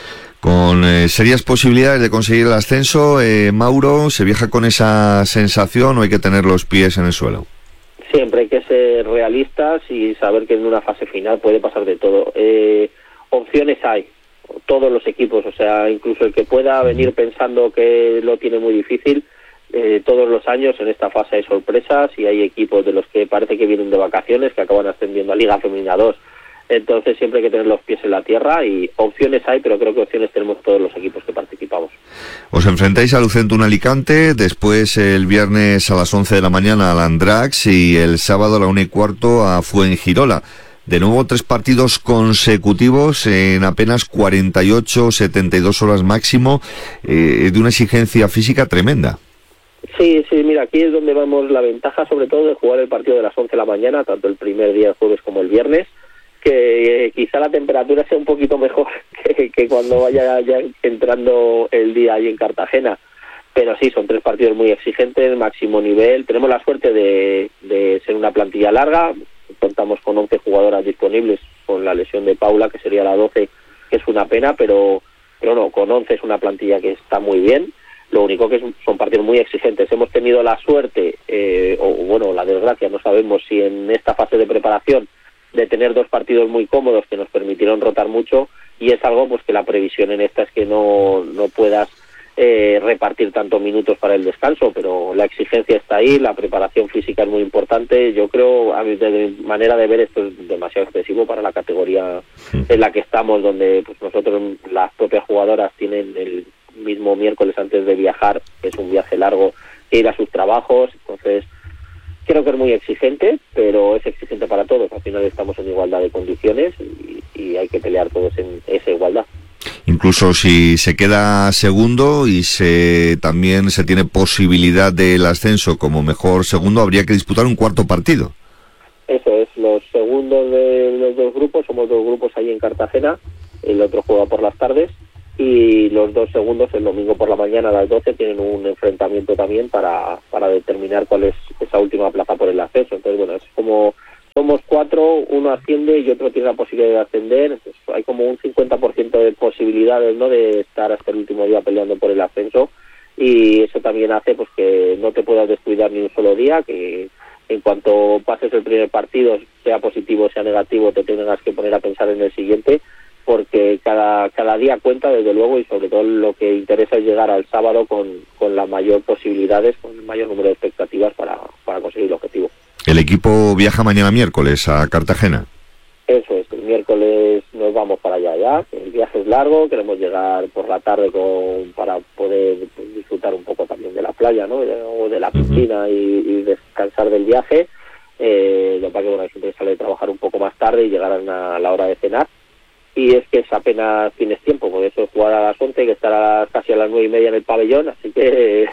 Con eh, serias posibilidades de conseguir el ascenso, eh, Mauro, ¿se viaja con esa sensación o hay que tener los pies en el suelo? Siempre hay que ser realistas y saber que en una fase final puede pasar de todo. Eh, opciones hay. Todos los equipos, o sea, incluso el que pueda venir pensando que lo tiene muy difícil, eh, todos los años en esta fase hay sorpresas y hay equipos de los que parece que vienen de vacaciones que acaban ascendiendo a Liga Femenina dos. Entonces siempre hay que tener los pies en la tierra y opciones hay, pero creo que opciones tenemos todos los equipos que participamos. Os enfrentáis a Lucentum Alicante, después el viernes a las once de la mañana al Andrax y el sábado a la una y cuarto a Fuengirola. De nuevo, tres partidos consecutivos en apenas cuarenta y ocho, setenta y dos horas máximo, eh, de una exigencia física tremenda. Sí, sí, mira, aquí es donde vemos la ventaja, sobre todo, de jugar el partido de las once de la mañana, tanto el primer día, el jueves, como el viernes, que eh, quizá la temperatura sea un poquito mejor que, que cuando vaya ya entrando el día ahí en Cartagena. Pero sí, son tres partidos muy exigentes, máximo nivel. Tenemos la suerte de, de ser una plantilla larga. Contamos con once jugadoras disponibles, con la lesión de Paula, que sería la doce, que es una pena, pero, pero no, con once es una plantilla que está muy bien. Lo único que es, son partidos muy exigentes. Hemos tenido la suerte, eh, o bueno, la desgracia, no sabemos si en esta fase de preparación, de tener dos partidos muy cómodos que nos permitieron rotar mucho, y es algo pues que la previsión en esta es que no, no puedas eh, repartir tantos minutos para el descanso, pero la exigencia está ahí, la preparación física es muy importante. Yo creo, a mi de manera de ver, esto es demasiado excesivo para la categoría en la que estamos, donde pues nosotros, las propias jugadoras, tienen el mismo miércoles antes de viajar, que es un viaje largo, que ir a sus trabajos. Entonces Creo que es muy exigente, pero es exigente para todos. Al final estamos en igualdad de condiciones y, y hay que pelear todos en esa igualdad. Incluso si se queda segundo y se también se tiene posibilidad del ascenso como mejor segundo, habría que disputar un cuarto partido. Eso es, los segundos de los dos grupos, somos dos grupos ahí en Cartagena, el otro juega por las tardes, y los dos segundos el domingo por la mañana a las doce tienen un enfrentamiento también para, para determinar cuál es esa última plaza por el ascenso. Entonces, bueno, es como somos cuatro, uno asciende y otro tiene la posibilidad de ascender. Entonces, hay como un cincuenta por ciento de posibilidades, ¿no?, de estar hasta el último día peleando por el ascenso, y eso también hace pues que no te puedas descuidar ni un solo día, que en cuanto pases el primer partido, sea positivo o sea negativo, te tengas que poner a pensar en el siguiente, porque cada cada día cuenta, desde luego, y sobre todo lo que interesa es llegar al sábado con, con las mayor posibilidades, con el mayor número de expectativas para, para conseguir el objetivo. El equipo viaja mañana miércoles a Cartagena. Eso es, el miércoles nos vamos para allá ya, el viaje es largo, queremos llegar por la tarde con para poder pues, disfrutar un poco también de la playa, ¿no?, o de la piscina y, y descansar del viaje. Eh, lo que pasa que bueno, siempre sale de trabajar un poco más tarde y llegar a la hora de cenar. Y es que es apenas tienes tiempo, porque eso es jugar a las once, hay que estar a, casi a las nueve y media en el pabellón, así que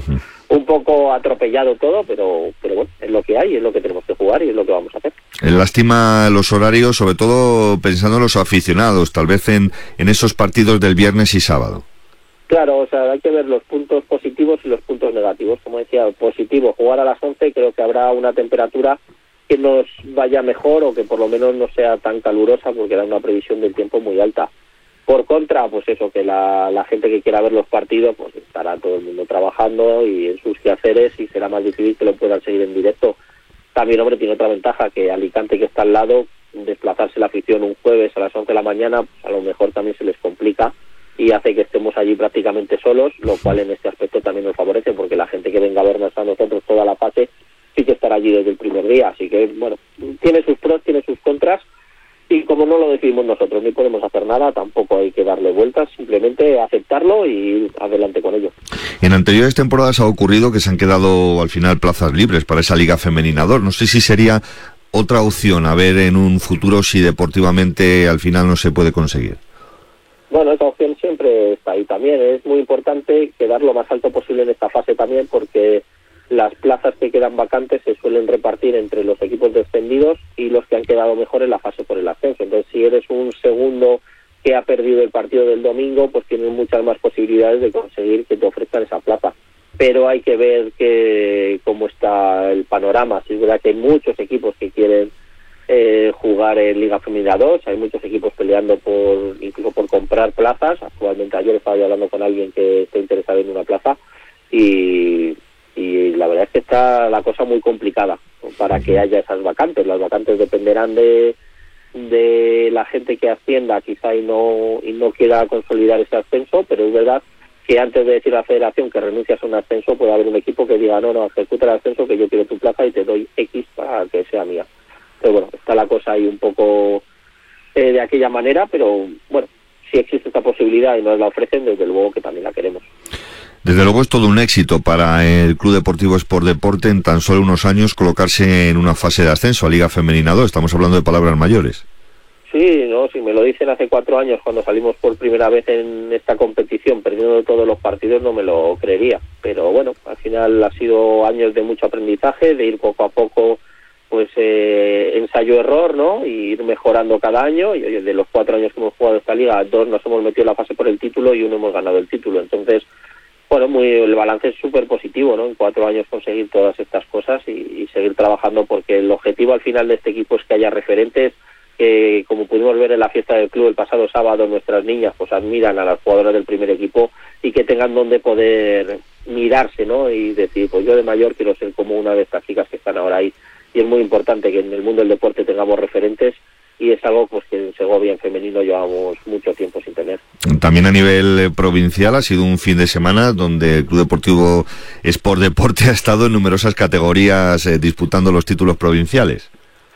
un poco atropellado todo, pero pero bueno, es lo que hay, es lo que tenemos que jugar y es lo que vamos a hacer. Lástima los horarios, sobre todo pensando en los aficionados, tal vez en, en esos partidos del viernes y sábado. Claro, o sea, hay que ver los puntos positivos y los puntos negativos. Como decía, positivo, jugar a las once, creo que habrá una temperatura que nos vaya mejor o que por lo menos no sea tan calurosa, porque da una previsión del tiempo muy alta. Por contra, pues eso, que la, la gente que quiera ver los partidos, pues estará todo el mundo trabajando y en sus quehaceres y será más difícil que lo puedan seguir en directo. También, hombre, tiene otra ventaja, que Alicante, que está al lado, desplazarse la afición un jueves a las once de la mañana, pues a lo mejor también se les complica y hace que estemos allí prácticamente solos, lo cual en este aspecto también nos favorece, porque la gente que venga a vernos a nosotros toda la fase sí que estará allí desde el primer día. Así que, bueno, tiene sus pros, tiene sus contras, y como no lo decidimos nosotros ni podemos hacer nada, tampoco hay que darle vueltas, simplemente aceptarlo y ir adelante con ello. En anteriores temporadas ha ocurrido que se han quedado al final plazas libres para esa Liga Femenina dos. No sé si sería otra opción a ver en un futuro si deportivamente al final no se puede conseguir. Bueno, esa opción siempre está ahí también. Es muy importante quedar lo más alto posible en esta fase también, porque las plazas que quedan vacantes se suelen repartir entre los equipos descendidos y los que han quedado mejor en la fase por el ascenso. Entonces, si eres un segundo que ha perdido el partido del domingo, pues tienes muchas más posibilidades de conseguir que te ofrezcan esa plaza. Pero hay que ver que cómo está el panorama. Si es verdad que hay muchos equipos que quieren eh, jugar en Liga Femenina dos, hay muchos equipos peleando por incluso por comprar plazas. Actualmente ayer estaba yo hablando con alguien que está interesado en una plaza y... y la verdad es que está la cosa muy complicada para que haya esas vacantes. Las vacantes dependerán de de la gente que ascienda quizá y no y no quiera consolidar ese ascenso, pero es verdad que antes de decir a la federación que renuncias a un ascenso, puede haber un equipo que diga no, no, ejecuta el ascenso, que yo quiero tu plaza y te doy X para que sea mía. Pero bueno, está la cosa ahí un poco eh, de aquella manera, pero bueno, si existe esta posibilidad y nos la ofrecen, desde luego que también la queremos. Desde luego es todo un éxito para el Club Deportivo Sport Deporte en tan solo unos años colocarse en una fase de ascenso a Liga Femenina dos. Estamos hablando de palabras mayores. Sí, no, si me lo dicen hace cuatro años cuando salimos por primera vez en esta competición, perdiendo todos los partidos, no me lo creería. Pero bueno, al final ha sido años de mucho aprendizaje, de ir poco a poco, pues eh, ensayo-error, ¿no? Y ir mejorando cada año. Y oye, de los cuatro años que hemos jugado esta liga, dos nos hemos metido en la fase por el título y uno hemos ganado el título. Entonces, bueno, muy el balance es súper positivo, ¿no? En cuatro años conseguir todas estas cosas y, y seguir trabajando, porque el objetivo al final de este equipo es que haya referentes que, como pudimos ver en la fiesta del club el pasado sábado, nuestras niñas pues admiran a las jugadoras del primer equipo y que tengan donde poder mirarse, ¿no? Y decir, pues yo de mayor quiero ser como una de estas chicas que están ahora ahí. Y es muy importante que en el mundo del deporte tengamos referentes, y es algo pues que en Segovia en femenino llevamos mucho tiempo sin tener. También a nivel eh, provincial ha sido un fin de semana donde el Club Deportivo Sport Deporte ha estado en numerosas categorías eh, disputando los títulos provinciales.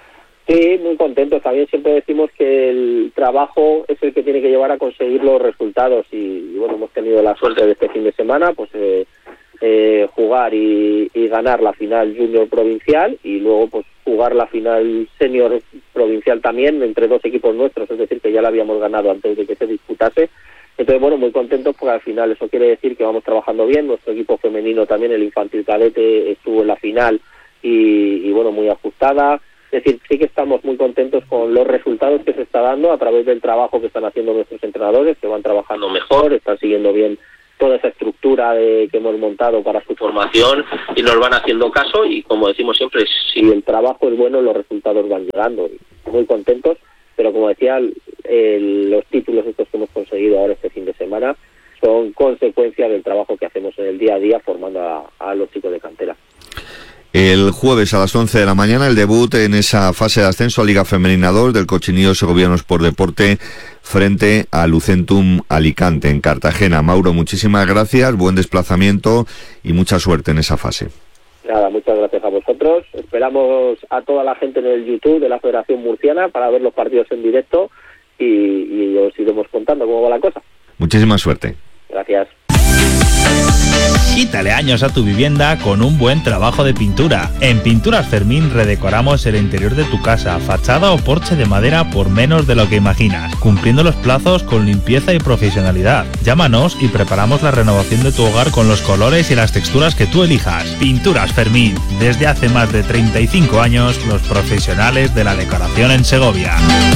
Sí, muy contentos. También siempre decimos que el trabajo es el que tiene que llevar a conseguir los resultados y, y bueno, hemos tenido la suerte de este fin de semana, pues eh, eh, jugar y, y ganar la final junior provincial y luego pues jugar la final senior provincial también entre dos equipos nuestros, es decir, que ya la habíamos ganado antes de que se disputase. Entonces, bueno, muy contentos porque al final eso quiere decir que vamos trabajando bien. Nuestro equipo femenino también, el infantil cadete, estuvo en la final y, y bueno, muy ajustada. Es decir, sí que estamos muy contentos con los resultados que se está dando a través del trabajo que están haciendo nuestros entrenadores, que van trabajando mejor, están siguiendo bien toda esa estructura de, que hemos montado para su formación y nos van haciendo caso y, como decimos siempre, si el trabajo es bueno, los resultados van llegando. Y muy contentos, pero como decía, el, los títulos estos que hemos conseguido ahora este fin de semana son consecuencia del trabajo que hacemos en el día a día formando a, a los chicos de cantera. El jueves a las once de la mañana el debut en esa fase de ascenso a Liga Femenina dos del Cochinillo Segovianos por Deporte frente a Lucentum Alicante en Cartagena. Mauro, muchísimas gracias, buen desplazamiento y mucha suerte en esa fase. Nada, muchas gracias a vosotros. Esperamos a toda la gente en el YouTube de la Federación Murciana para ver los partidos en directo y, y os iremos contando cómo va la cosa. Muchísima suerte. Gracias. Quítale años a tu vivienda con un buen trabajo de pintura. En Pinturas Fermín redecoramos el interior de tu casa, fachada o porche de madera por menos de lo que imaginas, cumpliendo los plazos con limpieza y profesionalidad. Llámanos y preparamos la renovación de tu hogar con los colores y las texturas que tú elijas. Pinturas Fermín, desde hace más de treinta y cinco años, los profesionales de la decoración en Segovia.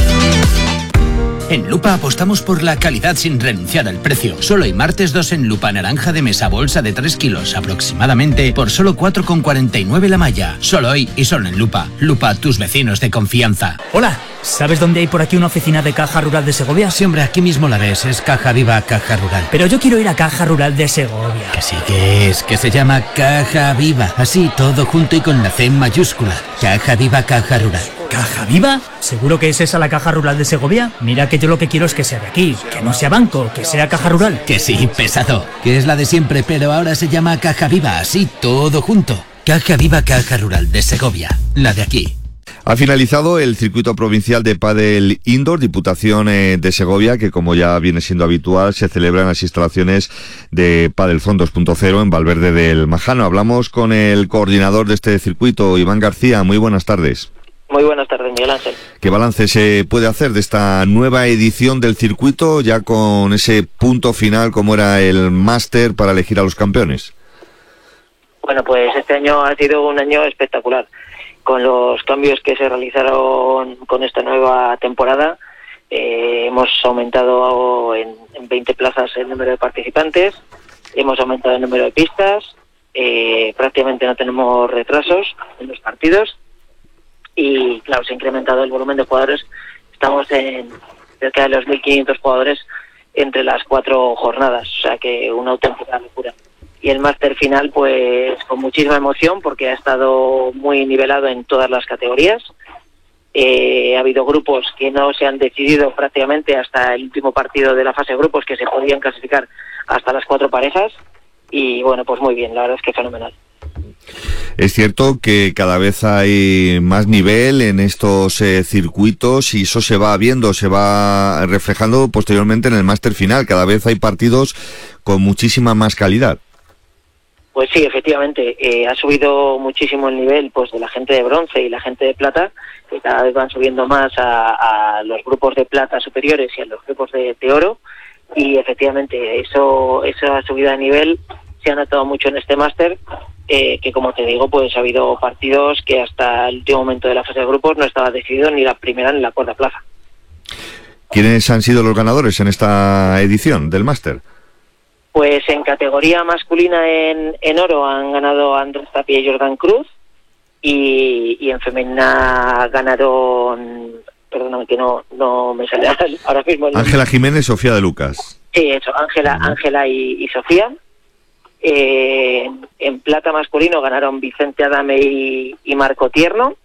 En Lupa apostamos por la calidad sin renunciar al precio. Solo hay martes dos en Lupa naranja de mesa bolsa de tres kilos aproximadamente por solo cuatro con cuarenta y nueve la malla. Solo hoy y solo en Lupa. Lupa, tus vecinos de confianza. Hola, ¿sabes dónde hay por aquí una oficina de Caja Rural de Segovia? Sí, hombre, aquí mismo la ves, es Caja Viva Caja Rural. Pero yo quiero ir a Caja Rural de Segovia. Que sí que es, que se llama Caja Viva. Así, todo junto y con la C en mayúscula. Caja Viva Caja Rural. ¿Caja Viva? ¿Seguro que es esa la Caja Rural de Segovia? Mira que yo lo que quiero es que sea de aquí, que no sea banco, que sea Caja Rural. Que sí, pesado. Que es la de siempre, pero ahora se llama Caja Viva, así, todo junto. Caja Viva Caja Rural de Segovia, la de aquí. Ha finalizado el circuito provincial de pádel indoor, Diputación eh, de Segovia, que como ya viene siendo habitual, se celebra en las instalaciones de Padel Zone dos punto cero en Valverde del Majano. Hablamos con el coordinador de este circuito, Iván García. Muy buenas tardes. Muy buenas tardes, Miguel Ángel. ¿Qué balance se puede hacer de esta nueva edición del circuito, ya con ese punto final como era el máster para elegir a los campeones? Bueno, pues este año ha sido un año espectacular. Con los cambios que se realizaron con esta nueva temporada, eh, hemos aumentado en, en veinte plazas el número de participantes, hemos aumentado el número de pistas, eh, prácticamente no tenemos retrasos en los partidos. Y claro, se ha incrementado el volumen de jugadores. Estamos en cerca de los mil quinientos jugadores entre las cuatro jornadas, o sea que una auténtica locura. Y el máster final, pues con muchísima emoción, porque ha estado muy nivelado en todas las categorías. Eh, ha habido grupos que no se han decidido prácticamente hasta el último partido de la fase de grupos, que se podían clasificar hasta las cuatro parejas. Y bueno, pues muy bien, la verdad es que fenomenal. Es cierto que cada vez hay más nivel en estos eh, circuitos y eso se va viendo, se va reflejando posteriormente en el máster final. Cada vez hay partidos con muchísima más calidad. Pues sí, efectivamente, eh, ha subido muchísimo el nivel pues de la gente de bronce y la gente de plata, que cada vez van subiendo más a, a los grupos de plata superiores y a los grupos de, de oro, y efectivamente eso esa subida de nivel se ha notado mucho en este máster, eh, que como te digo, pues ha habido partidos que hasta el último momento de la fase de grupos no estaba decidido ni la primera ni la cuarta plaza. ¿Quiénes han sido los ganadores en esta edición del máster? Pues en categoría masculina en, en oro han ganado Andrés Tapia y Jordan Cruz, y, y en femenina ganaron, perdóname que no no me sale ahora mismo el Ángela Jiménez, Sofía de Lucas. Sí, eso, Ángela Ángela y, y Sofía. Eh, en plata masculino ganaron Vicente Adame y, y Marco Tierno,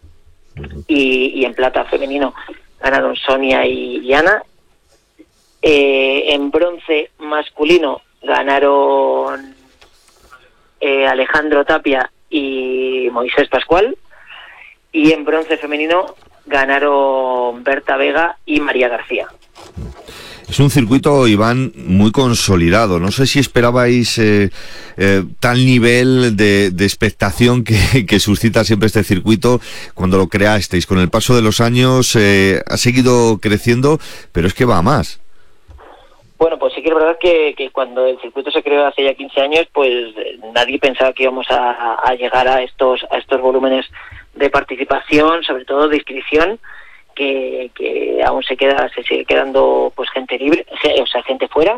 y, y en plata femenino ganaron Sonia y, y Ana. Eh, en bronce masculino ganaron eh, Alejandro Tapia y Moisés Pascual, y en bronce femenino ganaron Berta Vega y María García. Es un circuito, Iván, muy consolidado. No sé si esperabais eh, eh, tal nivel de, de expectación que, que suscita siempre este circuito cuando lo creasteis. Con el paso de los años eh, ha seguido creciendo, pero es que va a más. Bueno, pues sí que es verdad que, que cuando el circuito se creó hace ya quince años, pues nadie pensaba que íbamos a, a llegar a estos a estos volúmenes de participación, sobre todo de inscripción, que, que aún se queda se sigue quedando pues gente libre, o sea, gente fuera.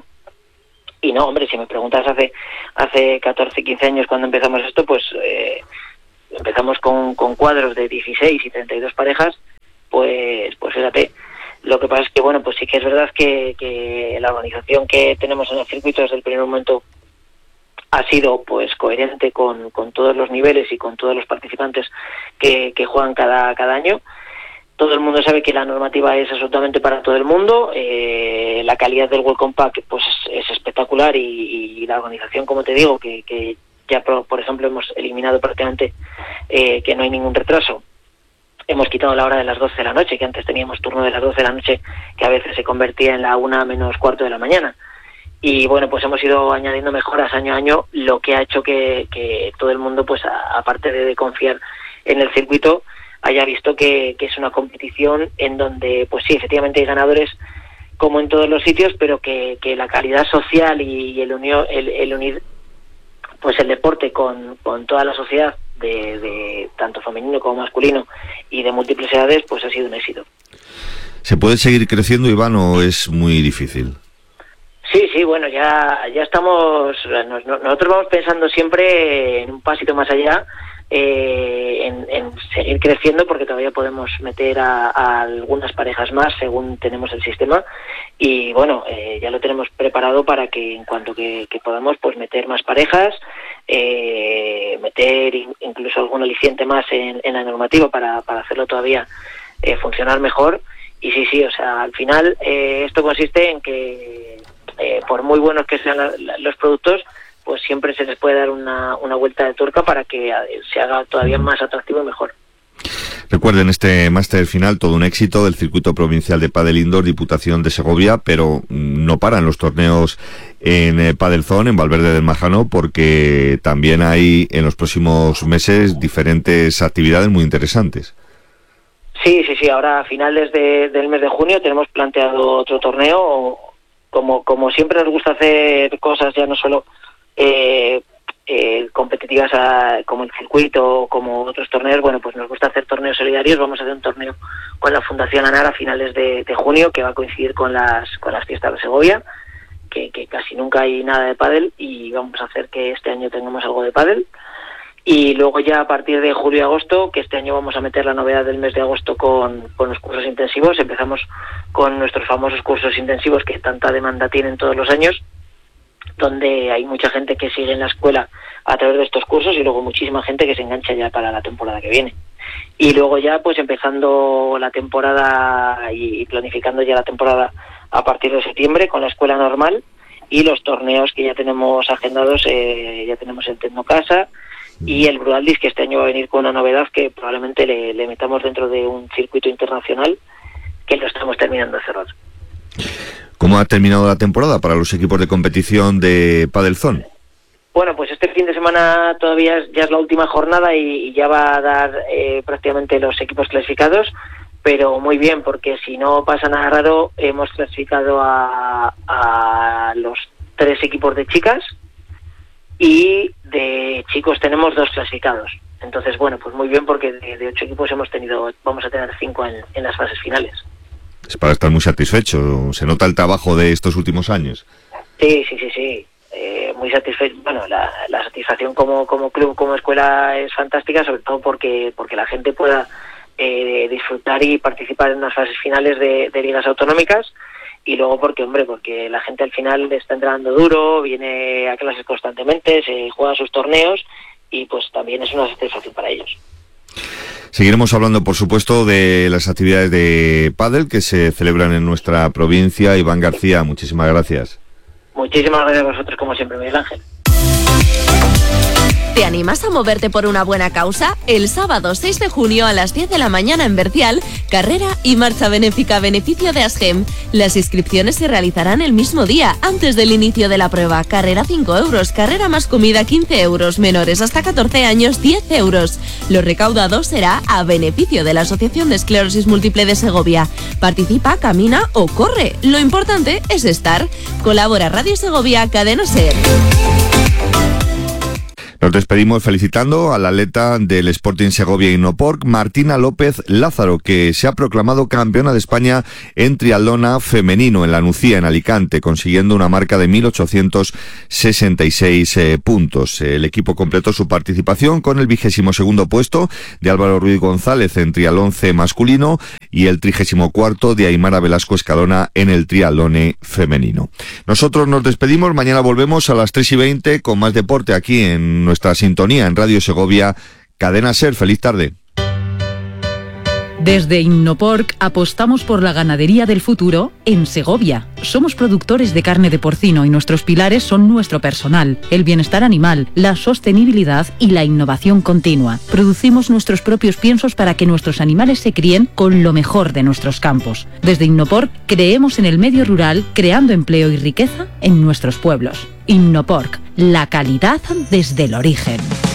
Y no, hombre, si me preguntas hace hace catorce, quince años cuando empezamos esto, pues eh, empezamos con, con cuadros de dieciséis y treinta y dos parejas, pues pues fíjate. Lo que pasa es que, bueno, pues sí que es verdad que, que la organización que tenemos en el circuito desde el primer momento ha sido pues coherente con, con todos los niveles y con todos los participantes que, que juegan cada, cada año. Todo el mundo sabe que la normativa es absolutamente para todo el mundo, eh, la calidad del Welcome Pack pues es, es espectacular y, y la organización, como te digo, que, que ya por, por ejemplo hemos eliminado prácticamente eh, que no hay ningún retraso. Hemos quitado la hora de las doce de la noche, que antes teníamos turno de las doce de la noche, que a veces se convertía en la una menos cuarto de la mañana. Y bueno, pues hemos ido añadiendo mejoras año a año, lo que ha hecho que, que todo el mundo, pues a, aparte de, de confiar en el circuito, haya visto que, que es una competición en donde, pues sí, efectivamente hay ganadores como en todos los sitios, pero que, que la calidad social y el, unio, el, el unir pues el deporte con, con toda la sociedad, De, de tanto femenino como masculino y de múltiples edades, pues ha sido un éxito. ¿Se puede seguir creciendo, Iván, o es muy difícil? Sí, sí, bueno, ya ya estamos, nos, nosotros vamos pensando siempre en un pasito más allá, eh, en, en seguir creciendo, porque todavía podemos meter a, a algunas parejas más según tenemos el sistema, y bueno, eh, ya lo tenemos preparado para que en cuanto que, que podamos, pues meter más parejas, eh, meter incluso algún aliciente más en, en la normativa para, para hacerlo todavía eh, funcionar mejor. Y sí, sí, o sea, al final eh, esto consiste en que eh, por muy buenos que sean la, la, los productos, pues siempre se les puede dar una, una vuelta de tuerca para que se haga todavía más atractivo y mejor. Recuerden, este máster final, todo un éxito del Circuito Provincial de Pádel Indoor, Diputación de Segovia, pero no paran los torneos en eh, Padel Zone, en Valverde del Májano, porque también hay en los próximos meses diferentes actividades muy interesantes. Sí, sí, sí, ahora a finales de, del mes de junio tenemos planteado otro torneo. Como, como siempre nos gusta hacer cosas ya no solo eh, eh, competitivas a, como el circuito o como otros torneos, bueno, pues nos gusta hacer torneos solidarios. Vamos a hacer un torneo con la Fundación ANAR a finales de, de junio, que va a coincidir con las con las fiestas de Segovia, que, que casi nunca hay nada de pádel, y vamos a hacer que este año tengamos algo de pádel. Y luego ya a partir de julio y agosto, que este año vamos a meter la novedad del mes de agosto con, con los cursos intensivos. Empezamos con nuestros famosos cursos intensivos que tanta demanda tienen todos los años, donde hay mucha gente que sigue en la escuela a través de estos cursos y luego muchísima gente que se engancha ya para la temporada que viene. Y luego ya pues empezando la temporada y planificando ya la temporada a partir de septiembre con la escuela normal y los torneos que ya tenemos agendados. Eh, ya tenemos el Tecnocasa y el Brudaldis, que este año va a venir con una novedad que probablemente le, le metamos dentro de un circuito internacional que lo estamos terminando de cerrar. ¿Cómo ha terminado la temporada para los equipos de competición de Padel Zone? Bueno, pues este fin de semana todavía es, ya es la última jornada y, y ya va a dar eh, prácticamente los equipos clasificados, pero muy bien, porque si no pasa nada raro, hemos clasificado a, a los tres equipos de chicas y de chicos tenemos dos clasificados. Entonces, bueno, pues muy bien, porque de, de ocho equipos hemos tenido, vamos a tener cinco en, en las fases finales. Es para estar muy satisfecho. Se nota el trabajo de estos últimos años. Sí, sí, sí, sí. Eh, muy satisfecho. Bueno, la, la satisfacción como, como club, como escuela es fantástica, sobre todo porque porque la gente pueda eh, disfrutar y participar en unas fases finales de, de ligas autonómicas. Y luego porque, hombre, porque la gente al final está entrenando duro, viene a clases constantemente, se juega sus torneos y pues también es una satisfacción para ellos. Seguiremos hablando, por supuesto, de las actividades de pádel que se celebran en nuestra provincia. Iván García, muchísimas gracias. Muchísimas gracias a vosotros, como siempre, Miguel Ángel. ¿Te animas a moverte por una buena causa? El sábado seis de junio a las diez de la mañana en Bercial, carrera y marcha benéfica a beneficio de ASGEM. Las inscripciones se realizarán el mismo día, antes del inicio de la prueba. Carrera cinco euros, carrera más comida quince euros, menores hasta catorce años diez euros. Lo recaudado será a beneficio de la Asociación de Esclerosis Múltiple de Segovia. Participa, camina o corre. Lo importante es estar. Colabora Radio Segovia, Cadena SER. Nos despedimos felicitando al atleta del Sporting Segovia Innoport, Martina López Lázaro, que se ha proclamado campeona de España en triatlona femenino en la Nucía, en Alicante, consiguiendo una marca de mil ochocientos sesenta y seis eh, puntos. El equipo completó su participación con el vigésimo segundo puesto de Álvaro Ruiz González en triatlón C masculino y el trigésimo cuarto de Aymara Velasco Escalona en el triatlone femenino. Nosotros nos despedimos, mañana volvemos a las tres y veinte con más deporte aquí en nuestra sintonía en Radio Segovia, Cadena SER. Feliz tarde. Desde Innoporc apostamos por la ganadería del futuro en Segovia. Somos productores de carne de porcino y nuestros pilares son nuestro personal, el bienestar animal, la sostenibilidad y la innovación continua. Producimos nuestros propios piensos para que nuestros animales se críen con lo mejor de nuestros campos. Desde Innoporc creemos en el medio rural, creando empleo y riqueza en nuestros pueblos. Innoporc, la calidad desde el origen.